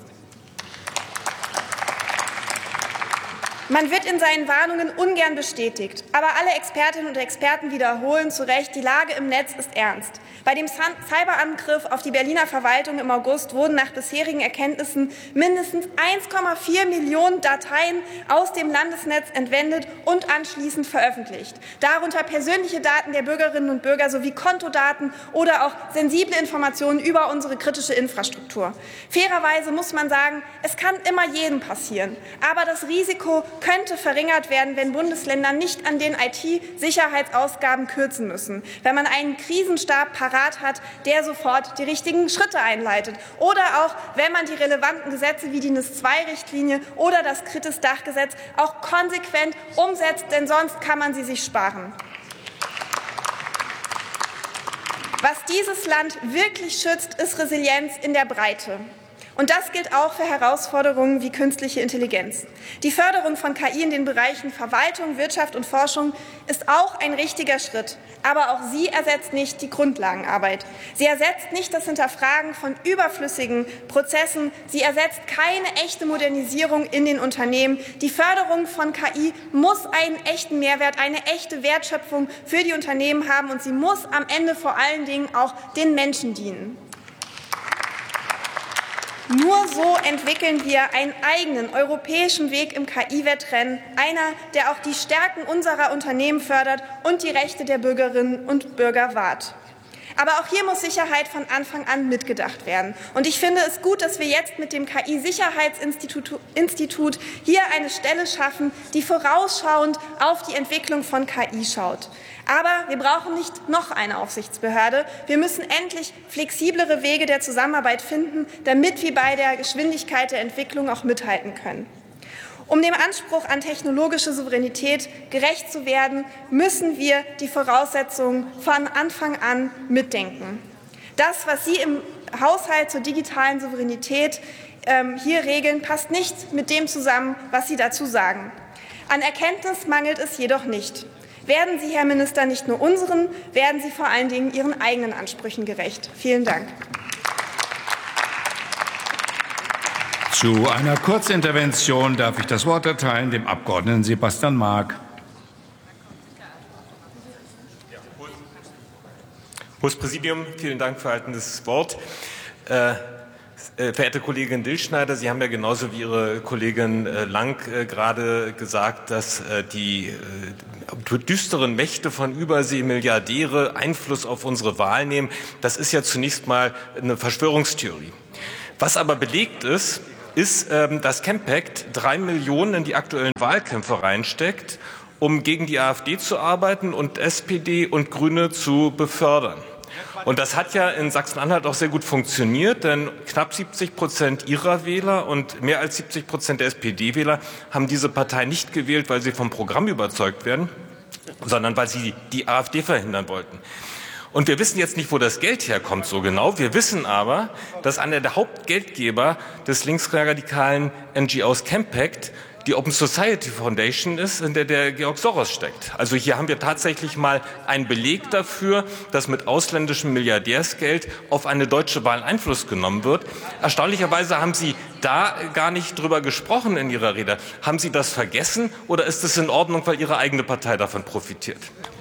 Man wird in seinen Warnungen ungern bestätigt. Aber alle Expertinnen und Experten wiederholen zu Recht, die Lage im Netz ist ernst. Bei dem Cyberangriff auf die Berliner Verwaltung im August wurden nach bisherigen Erkenntnissen mindestens eins Komma vier Millionen Dateien aus dem Landesnetz entwendet und anschließend veröffentlicht. Darunter persönliche Daten der Bürgerinnen und Bürger sowie Kontodaten oder auch sensible Informationen über unsere kritische Infrastruktur. Fairerweise muss man sagen, es kann immer jedem passieren. Aber das Risiko könnte verringert werden, wenn Bundesländer nicht an den I T-Sicherheitsausgaben kürzen müssen, wenn man einen Krisenstab parat hat, der sofort die richtigen Schritte einleitet. Oder auch, wenn man die relevanten Gesetze wie die N I S zwei Richtlinie oder das Kritis-Dachgesetz auch konsequent umsetzt, denn sonst kann man sie sich sparen. Was dieses Land wirklich schützt, ist Resilienz in der Breite. Und das gilt auch für Herausforderungen wie künstliche Intelligenz. Die Förderung von K I in den Bereichen Verwaltung, Wirtschaft und Forschung ist auch ein richtiger Schritt. Aber auch sie ersetzt nicht die Grundlagenarbeit. Sie ersetzt nicht das Hinterfragen von überflüssigen Prozessen. Sie ersetzt keine echte Modernisierung in den Unternehmen. Die Förderung von K I muss einen echten Mehrwert, eine echte Wertschöpfung für die Unternehmen haben. Und sie muss am Ende vor allen Dingen auch den Menschen dienen. Nur so entwickeln wir einen eigenen europäischen Weg im K I-Wettrennen, einer, der auch die Stärken unserer Unternehmen fördert und die Rechte der Bürgerinnen und Bürger wahrt. Aber auch hier muss Sicherheit von Anfang an mitgedacht werden. Und ich finde es gut, dass wir jetzt mit dem K I-Sicherheitsinstitut Institut hier eine Stelle schaffen, die vorausschauend auf die Entwicklung von K I schaut. Aber wir brauchen nicht noch eine Aufsichtsbehörde. Wir müssen endlich flexiblere Wege der Zusammenarbeit finden, damit wir bei der Geschwindigkeit der Entwicklung auch mithalten können. Um dem Anspruch an technologische Souveränität gerecht zu werden, müssen wir die Voraussetzungen von Anfang an mitdenken. Das, was Sie im Haushalt zur digitalen Souveränität ähm, hier regeln, passt nicht mit dem zusammen, was Sie dazu sagen. An Erkenntnis mangelt es jedoch nicht. Werden Sie, Herr Minister, nicht nur unseren, werden Sie vor allen Dingen Ihren eigenen Ansprüchen gerecht. Vielen Dank. Zu einer Kurzintervention darf ich das Wort erteilen dem Abgeordneten Sebastian Mark. Hohes Präsidium, vielen Dank für das Wort. Äh, äh, verehrte Kollegin Dilschneider, Sie haben ja genauso wie Ihre Kollegin äh, Lang äh, gerade gesagt, dass äh, die äh, düsteren Mächte von Überseemilliardäre Einfluss auf unsere Wahl nehmen. Das ist ja zunächst mal eine Verschwörungstheorie. Was aber belegt ist, ist, dass Campact drei Millionen in die aktuellen Wahlkämpfe reinsteckt, um gegen die AfD zu arbeiten und S P D und Grüne zu befördern. Und das hat ja in Sachsen-Anhalt auch sehr gut funktioniert, denn knapp siebzig Prozent ihrer Wähler und mehr als siebzig Prozent der S P D-Wähler haben diese Partei nicht gewählt, weil sie vom Programm überzeugt werden, sondern weil sie die AfD verhindern wollten. Und wir wissen jetzt nicht, wo das Geld herkommt so genau. Wir wissen aber, dass einer der Hauptgeldgeber des linksradikalen N G Os Campact die Open Society Foundation ist, in der der Georg Soros steckt. Also hier haben wir tatsächlich mal einen Beleg dafür, dass mit ausländischem Milliardärsgeld auf eine deutsche Wahl Einfluss genommen wird. Erstaunlicherweise haben Sie da gar nicht drüber gesprochen in Ihrer Rede. Haben Sie das vergessen oder ist es in Ordnung, weil Ihre eigene Partei davon profitiert?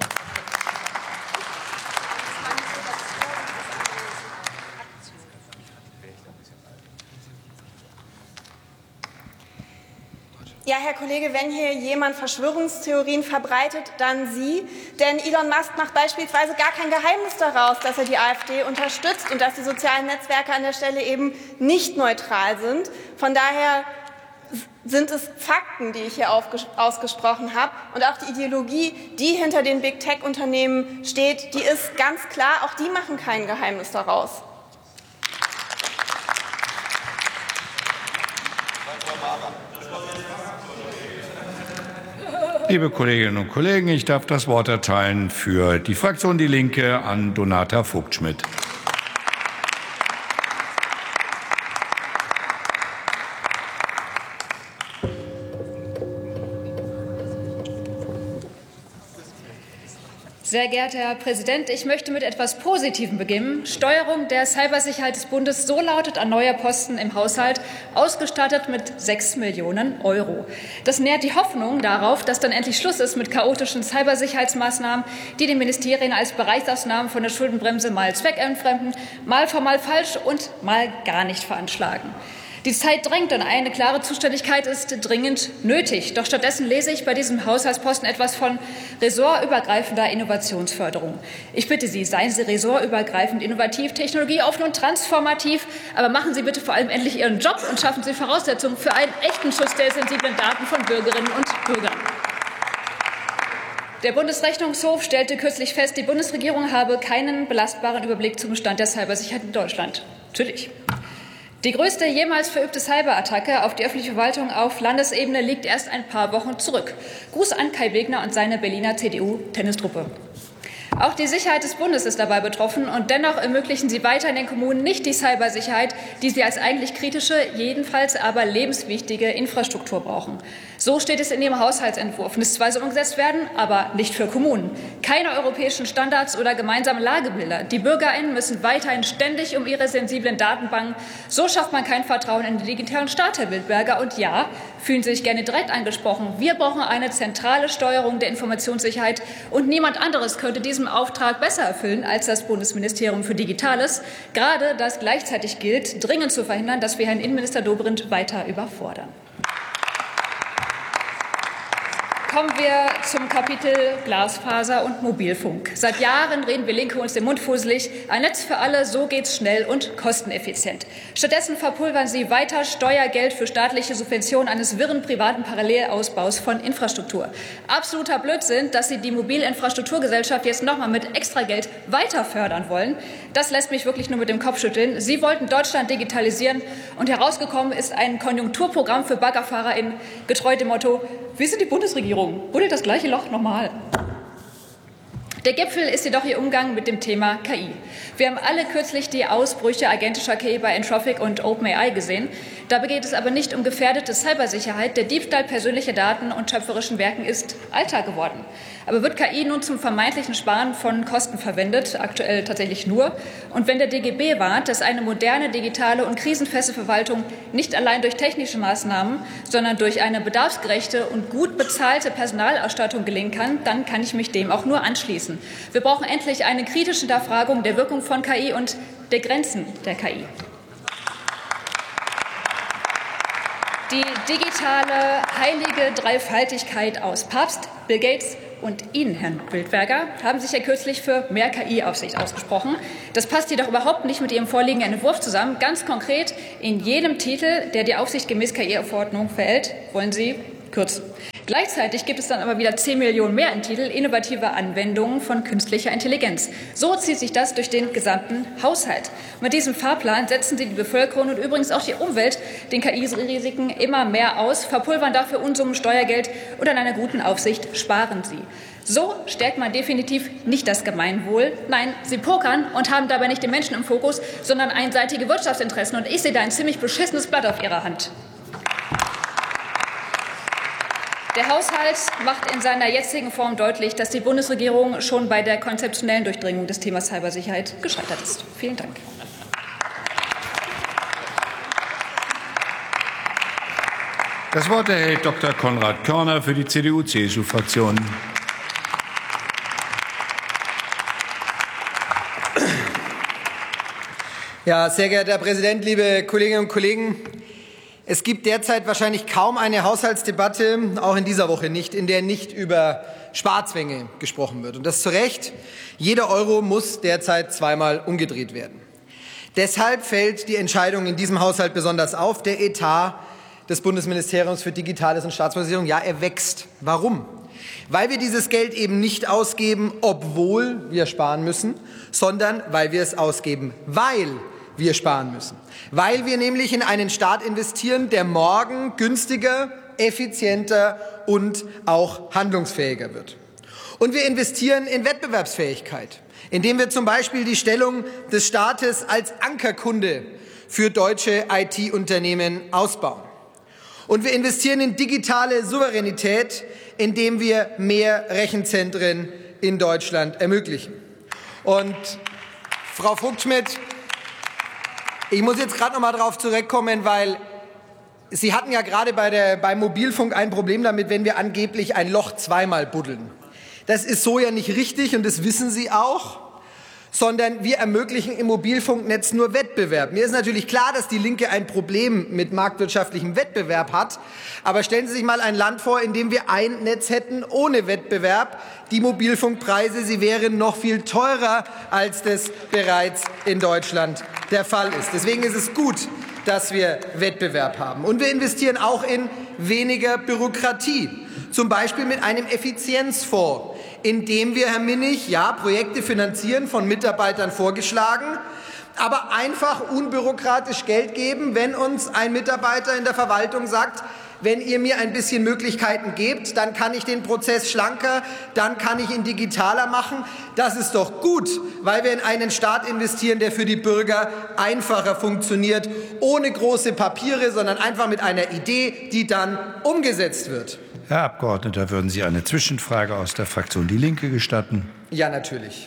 Ja, Herr Kollege, wenn hier jemand Verschwörungstheorien verbreitet, dann Sie. Denn Elon Musk macht beispielsweise gar kein Geheimnis daraus, dass er die AfD unterstützt und dass die sozialen Netzwerke an der Stelle eben nicht neutral sind. Von daher sind es Fakten, die ich hier ausgesprochen habe. Und auch die Ideologie, die hinter den Big-Tech-Unternehmen steht, die ist ganz klar. Auch die machen kein Geheimnis daraus. Liebe Kolleginnen und Kollegen, ich darf das Wort erteilen für die Fraktion Die Linke an Donata Vogt-Schmidt. Sehr geehrter Herr Präsident, ich möchte mit etwas Positivem beginnen. Steuerung der Cybersicherheit des Bundes, so lautet ein neuer Posten im Haushalt, ausgestattet mit sechs Millionen Euro. Das nährt die Hoffnung darauf, dass dann endlich Schluss ist mit chaotischen Cybersicherheitsmaßnahmen, die den Ministerien als Bereichsausnahmen von der Schuldenbremse mal zweckentfremden, mal formal falsch und mal gar nicht veranschlagen. Die Zeit drängt und eine klare Zuständigkeit ist dringend nötig. Doch stattdessen lese ich bei diesem Haushaltsposten etwas von ressortübergreifender Innovationsförderung. Ich bitte Sie, seien Sie ressortübergreifend innovativ, technologieoffen und transformativ, aber machen Sie bitte vor allem endlich Ihren Job und schaffen Sie Voraussetzungen für einen echten Schutz der sensiblen Daten von Bürgerinnen und Bürgern. Der Bundesrechnungshof stellte kürzlich fest, die Bundesregierung habe keinen belastbaren Überblick zum Stand der Cybersicherheit in Deutschland. Natürlich. Die größte jemals verübte Cyberattacke auf die öffentliche Verwaltung auf Landesebene liegt erst ein paar Wochen zurück. Gruß an Kai Wegner und seine Berliner C D U-Tennistruppe. Auch die Sicherheit des Bundes ist dabei betroffen, und dennoch ermöglichen Sie weiter in den Kommunen nicht die Cybersicherheit, die sie als eigentlich kritische, jedenfalls aber lebenswichtige Infrastruktur brauchen. So steht es in Ihrem Haushaltsentwurf. Es soll umgesetzt werden, aber nicht für Kommunen. Keine europäischen Standards oder gemeinsame Lagebilder. Die BürgerInnen müssen weiterhin ständig um ihre sensiblen Daten bangen. So schafft man kein Vertrauen in den digitalen Staat, Herr Wildberger. Und ja, fühlen Sie sich gerne direkt angesprochen. Wir brauchen eine zentrale Steuerung der Informationssicherheit, und niemand anderes könnte diesen Auftrag besser erfüllen als das Bundesministerium für Digitales. Gerade das gleichzeitig gilt, dringend zu verhindern, dass wir Herrn Innenminister Dobrindt weiter überfordern. Kommen wir zum Kapitel Glasfaser und Mobilfunk. Seit Jahren reden wir Linke uns den Mund fusselig. Ein Netz für alle, so geht's schnell und kosteneffizient. Stattdessen verpulvern Sie weiter Steuergeld für staatliche Subventionen eines wirren privaten Parallelausbaus von Infrastruktur. Absoluter Blödsinn, dass Sie die Mobilinfrastrukturgesellschaft jetzt noch mal mit Extrageld weiter fördern wollen. Das lässt mich wirklich nur mit dem Kopf schütteln. Sie wollten Deutschland digitalisieren und herausgekommen ist ein Konjunkturprogramm für BaggerfahrerInnen, getreu dem Motto: Wir sind die Bundesregierung. Buddelt das gleiche Loch nochmal. Der Gipfel ist jedoch Ihr Umgang mit dem Thema K I. Wir haben alle kürzlich die Ausbrüche agentischer K I bei Anthropic und OpenAI gesehen. Dabei geht es aber nicht um gefährdete Cybersicherheit. Der Diebstahl persönlicher Daten und schöpferischen Werken ist Alltag geworden. Aber wird K I nun zum vermeintlichen Sparen von Kosten verwendet? Aktuell tatsächlich nur. Und wenn der D G B warnt, dass eine moderne, digitale und krisenfeste Verwaltung nicht allein durch technische Maßnahmen, sondern durch eine bedarfsgerechte und gut bezahlte Personalausstattung gelingen kann, dann kann ich mich dem auch nur anschließen. Wir brauchen endlich eine kritische Hinterfragung der Wirkung von K I und der Grenzen der K I. Die digitale heilige Dreifaltigkeit aus Papst, Bill Gates und Ihnen, Herrn Wildberger, haben sich ja kürzlich für mehr K I-Aufsicht ausgesprochen. Das passt jedoch überhaupt nicht mit Ihrem vorliegenden Entwurf zusammen. Ganz konkret, in jedem Titel, der die Aufsicht gemäß K I-Verordnung verhält, wollen Sie kürzen. Gleichzeitig gibt es dann aber wieder zehn Millionen mehr in Titel innovative Anwendungen von künstlicher Intelligenz. So zieht sich das durch den gesamten Haushalt. Mit diesem Fahrplan setzen Sie die Bevölkerung und übrigens auch die Umwelt den K I-Risiken immer mehr aus, verpulvern dafür Unsummen Steuergeld und an einer guten Aufsicht sparen Sie. So stärkt man definitiv nicht das Gemeinwohl. Nein, Sie pokern und haben dabei nicht den Menschen im Fokus, sondern einseitige Wirtschaftsinteressen. Und ich sehe da ein ziemlich beschissenes Blatt auf Ihrer Hand. Der Haushalt macht in seiner jetzigen Form deutlich, dass die Bundesregierung schon bei der konzeptionellen Durchdringung des Themas Cybersicherheit gescheitert ist. Vielen Dank. Das Wort erhält Doktor Konrad Körner für die C D U C S U-Fraktion. Ja, sehr geehrter Herr Präsident, liebe Kolleginnen und Kollegen! Es gibt derzeit wahrscheinlich kaum eine Haushaltsdebatte, auch in dieser Woche nicht, in der nicht über Sparzwänge gesprochen wird. Und das zu Recht. Jeder Euro muss derzeit zweimal umgedreht werden. Deshalb fällt die Entscheidung in diesem Haushalt besonders auf. Der Etat des Bundesministeriums für Digitales und Staatsversicherung, ja, er wächst. Warum? Weil wir dieses Geld eben nicht ausgeben, obwohl wir sparen müssen, sondern weil wir es ausgeben, weil wir sparen müssen. Weil wir nämlich in einen Staat investieren, der morgen günstiger, effizienter und auch handlungsfähiger wird. Und wir investieren in Wettbewerbsfähigkeit, indem wir zum Beispiel die Stellung des Staates als Ankerkunde für deutsche I T-Unternehmen ausbauen. Und wir investieren in digitale Souveränität, indem wir mehr Rechenzentren in Deutschland ermöglichen. Und Frau Vogtschmidt, ich muss jetzt gerade noch mal darauf zurückkommen, weil Sie hatten ja gerade bei der, beim Mobilfunk ein Problem damit, wenn wir angeblich ein Loch zweimal buddeln. Das ist so ja nicht richtig und das wissen Sie auch, sondern wir ermöglichen im Mobilfunknetz nur Wettbewerb. Mir ist natürlich klar, dass die Linke ein Problem mit marktwirtschaftlichem Wettbewerb hat. Aber stellen Sie sich mal ein Land vor, in dem wir ein Netz hätten ohne Wettbewerb. Die Mobilfunkpreise, sie wären noch viel teurer, als das bereits in Deutschland der Fall ist. Deswegen ist es gut, dass wir Wettbewerb haben. Und wir investieren auch in weniger Bürokratie. Zum Beispiel mit einem Effizienzfonds, in dem wir, Herr Minnig, ja, Projekte finanzieren, von Mitarbeitern vorgeschlagen, aber einfach unbürokratisch Geld geben, wenn uns ein Mitarbeiter in der Verwaltung sagt, wenn ihr mir ein bisschen Möglichkeiten gebt, dann kann ich den Prozess schlanker, dann kann ich ihn digitaler machen. Das ist doch gut, weil wir in einen Staat investieren, der für die Bürger einfacher funktioniert, ohne große Papiere, sondern einfach mit einer Idee, die dann umgesetzt wird. Herr Abgeordneter, würden Sie eine Zwischenfrage aus der Fraktion Die Linke gestatten? Ja, natürlich.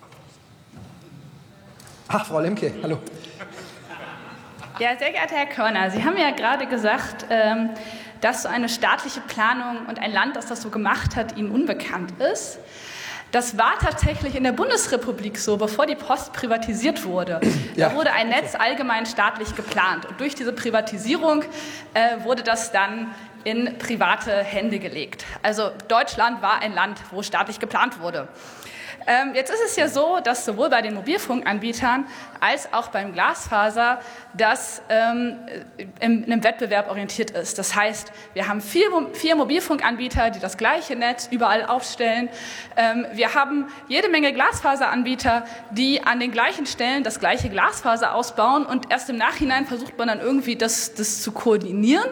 Ach, Frau Lemke, hallo. Ja, sehr geehrter Herr Körner, Sie haben ja gerade gesagt, dass so eine staatliche Planung und ein Land, das das so gemacht hat, Ihnen unbekannt ist. Das war tatsächlich in der Bundesrepublik so, bevor die Post privatisiert wurde. Ja. Da wurde ein Netz allgemein staatlich geplant. Und durch diese Privatisierung äh, wurde das dann in private Hände gelegt. Also Deutschland war ein Land, wo staatlich geplant wurde. Ähm, jetzt ist es ja so, dass sowohl bei den Mobilfunkanbietern als auch beim Glasfaser das ähm, in einem Wettbewerb orientiert ist. Das heißt, wir haben vier, vier Mobilfunkanbieter, die das gleiche Netz überall aufstellen. Ähm, wir haben jede Menge Glasfaseranbieter, die an den gleichen Stellen das gleiche Glasfaser ausbauen, und erst im Nachhinein versucht man dann irgendwie das, das zu koordinieren.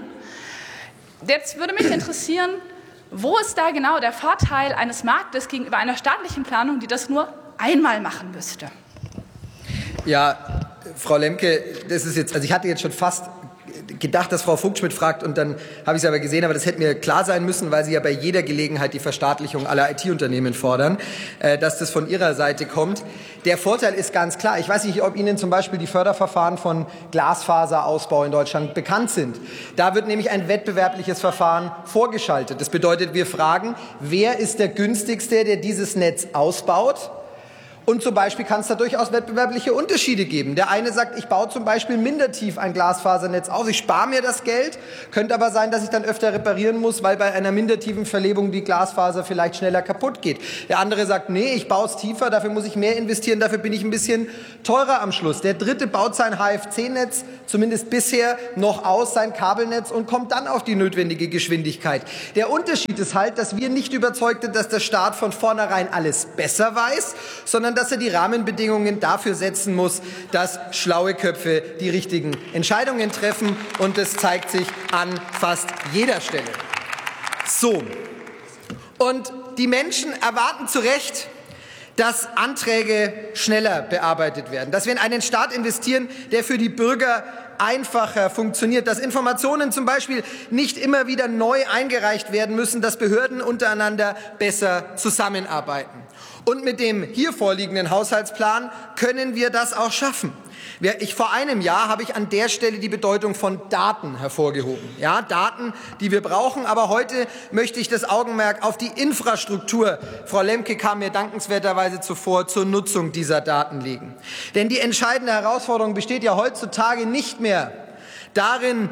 Jetzt würde mich interessieren, wo ist da genau der Vorteil eines Marktes gegenüber einer staatlichen Planung, die das nur einmal machen müsste? Ja, Frau Lemke, das ist jetzt, also ich hatte jetzt schon fast gedacht, dass Frau Funkschmidt fragt, und dann habe ich es aber gesehen, aber das hätte mir klar sein müssen, weil Sie ja bei jeder Gelegenheit die Verstaatlichung aller I T-Unternehmen fordern, äh, dass das von Ihrer Seite kommt. Der Vorteil ist ganz klar. Ich weiß nicht, ob Ihnen zum Beispiel die Förderverfahren von Glasfaserausbau in Deutschland bekannt sind. Da wird nämlich ein wettbewerbliches Verfahren vorgeschaltet. Das bedeutet, wir fragen, wer ist der günstigste, der dieses Netz ausbaut? Und zum Beispiel kann es da durchaus wettbewerbliche Unterschiede geben. Der eine sagt, ich baue zum Beispiel mindertief ein Glasfasernetz aus, ich spare mir das Geld, könnte aber sein, dass ich dann öfter reparieren muss, weil bei einer mindertiefen Verlebung die Glasfaser vielleicht schneller kaputt geht. Der andere sagt, nee, ich baue es tiefer, dafür muss ich mehr investieren, dafür bin ich ein bisschen teurer am Schluss. Der dritte baut sein H F C-Netz, zumindest bisher, noch aus, sein Kabelnetz, und kommt dann auf die notwendige Geschwindigkeit. Der Unterschied ist halt, dass wir nicht überzeugt sind, dass der Staat von vornherein alles besser weiß, sondern dass er die Rahmenbedingungen dafür setzen muss, dass schlaue Köpfe die richtigen Entscheidungen treffen. Und das zeigt sich an fast jeder Stelle. So. Und die Menschen erwarten zu Recht, dass Anträge schneller bearbeitet werden, dass wir in einen Staat investieren, der für die Bürger einfacher funktioniert, dass Informationen zum Beispiel nicht immer wieder neu eingereicht werden müssen, dass Behörden untereinander besser zusammenarbeiten. Und mit dem hier vorliegenden Haushaltsplan können wir das auch schaffen. Ich, vor einem Jahr habe ich an der Stelle die Bedeutung von Daten hervorgehoben. Ja, Daten, die wir brauchen. Aber heute möchte ich das Augenmerk auf die Infrastruktur, Frau Lemke kam mir dankenswerterweise zuvor, zur Nutzung dieser Daten legen. Denn die entscheidende Herausforderung besteht ja heutzutage nicht mehr darin,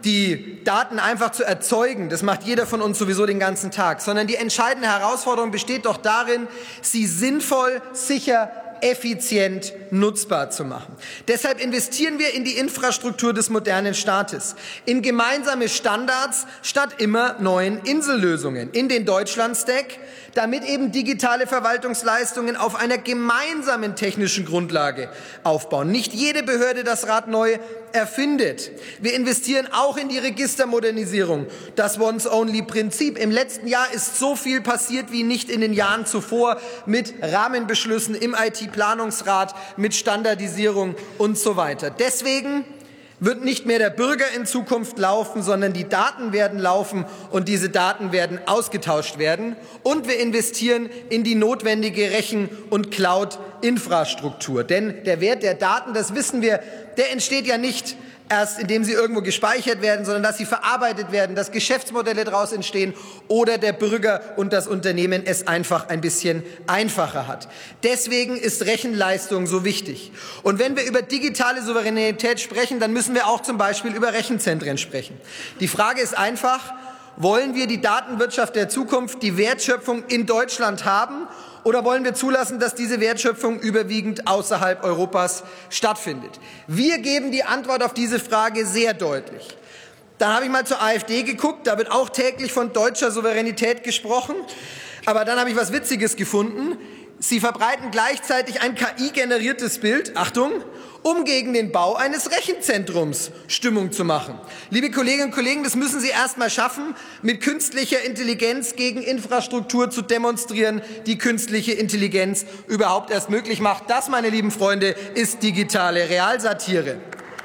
die Daten einfach zu erzeugen, das macht jeder von uns sowieso den ganzen Tag, sondern die entscheidende Herausforderung besteht doch darin, sie sinnvoll, sicher, effizient nutzbar zu machen. Deshalb investieren wir in die Infrastruktur des modernen Staates, in gemeinsame Standards statt immer neuen Insellösungen, in den Deutschland-Stack, damit eben digitale Verwaltungsleistungen auf einer gemeinsamen technischen Grundlage aufbauen. Nicht jede Behörde das Rad neu erfindet. Wir investieren auch in die Registermodernisierung, das Once-Only-Prinzip. Im letzten Jahr ist so viel passiert wie nicht in den Jahren zuvor mit Rahmenbeschlüssen im I T-Planungsrat, mit Standardisierung und so weiter. Deswegen wird nicht mehr der Bürger in Zukunft laufen, sondern die Daten werden laufen, und diese Daten werden ausgetauscht werden. Und wir investieren in die notwendige Rechen- und Cloud-Infrastruktur. Denn der Wert der Daten, das wissen wir, der entsteht ja nicht erst, indem sie irgendwo gespeichert werden, sondern dass sie verarbeitet werden, dass Geschäftsmodelle daraus entstehen oder der Bürger und das Unternehmen es einfach ein bisschen einfacher hat. Deswegen ist Rechenleistung so wichtig. Und wenn wir über digitale Souveränität sprechen, dann müssen wir auch zum Beispiel über Rechenzentren sprechen. Die Frage ist einfach, wollen wir die Datenwirtschaft der Zukunft, die Wertschöpfung in Deutschland haben, oder wollen wir zulassen, dass diese Wertschöpfung überwiegend außerhalb Europas stattfindet? Wir geben die Antwort auf diese Frage sehr deutlich. Dann habe ich mal zur AfD geguckt, da wird auch täglich von deutscher Souveränität gesprochen. Aber dann habe ich was Witziges gefunden. Sie verbreiten gleichzeitig ein K I-generiertes Bild, Achtung, um gegen den Bau eines Rechenzentrums Stimmung zu machen. Liebe Kolleginnen und Kollegen, das müssen Sie erst mal schaffen, mit künstlicher Intelligenz gegen Infrastruktur zu demonstrieren, die künstliche Intelligenz überhaupt erst möglich macht. Das, meine lieben Freunde, ist digitale Realsatire.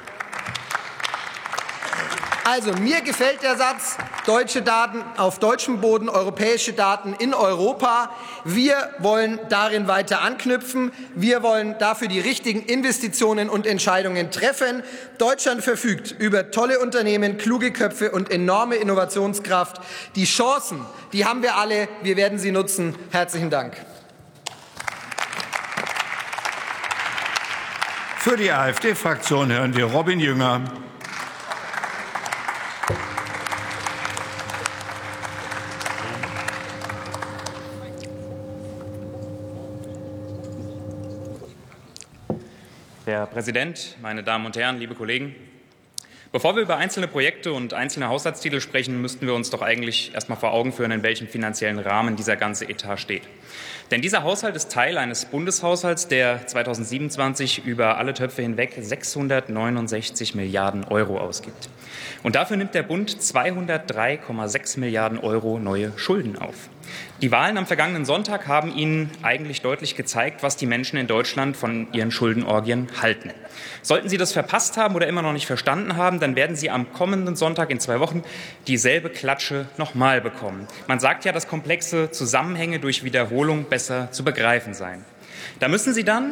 Also, mir gefällt der Satz, deutsche Daten auf deutschem Boden, europäische Daten in Europa. Wir wollen darin weiter anknüpfen. Wir wollen dafür die richtigen Investitionen und Entscheidungen treffen. Deutschland verfügt über tolle Unternehmen, kluge Köpfe und enorme Innovationskraft. Die Chancen, die haben wir alle. Wir werden sie nutzen. Herzlichen Dank. Für die AfD-Fraktion hören wir Robin Jünger. Herr Präsident, meine Damen und Herren, liebe Kollegen! Bevor wir über einzelne Projekte und einzelne Haushaltstitel sprechen, müssten wir uns doch eigentlich erst mal vor Augen führen, in welchem finanziellen Rahmen dieser ganze Etat steht. Denn dieser Haushalt ist Teil eines Bundeshaushalts, der zweitausendsiebenundzwanzig über alle Töpfe hinweg sechshundertneunundsechzig Milliarden Euro ausgibt. Und dafür nimmt der Bund zweihundertdrei Komma sechs Milliarden Euro neue Schulden auf. Die Wahlen am vergangenen Sonntag haben Ihnen eigentlich deutlich gezeigt, was die Menschen in Deutschland von ihren Schuldenorgien halten. Sollten Sie das verpasst haben oder immer noch nicht verstanden haben, dann werden Sie am kommenden Sonntag in zwei Wochen dieselbe Klatsche nochmal bekommen. Man sagt ja, dass komplexe Zusammenhänge durch Wiederholung besser zu begreifen seien. Da müssen Sie dann,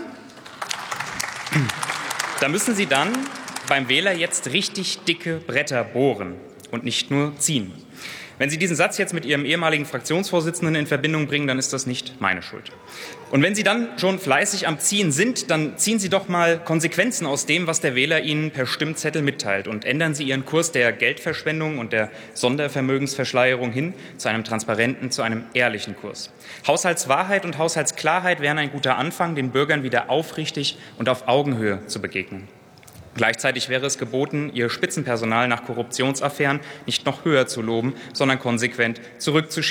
da müssen Sie dann beim Wähler jetzt richtig dicke Bretter bohren und nicht nur ziehen. Wenn Sie diesen Satz jetzt mit Ihrem ehemaligen Fraktionsvorsitzenden in Verbindung bringen, dann ist das nicht meine Schuld. Und wenn Sie dann schon fleißig am Ziehen sind, dann ziehen Sie doch mal Konsequenzen aus dem, was der Wähler Ihnen per Stimmzettel mitteilt, und ändern Sie Ihren Kurs der Geldverschwendung und der Sondervermögensverschleierung hin zu einem transparenten, zu einem ehrlichen Kurs. Haushaltswahrheit und Haushaltsklarheit wären ein guter Anfang, den Bürgern wieder aufrichtig und auf Augenhöhe zu begegnen. Gleichzeitig wäre es geboten, Ihr Spitzenpersonal nach Korruptionsaffären nicht noch höher zu loben, sondern konsequent zurückzuschieben.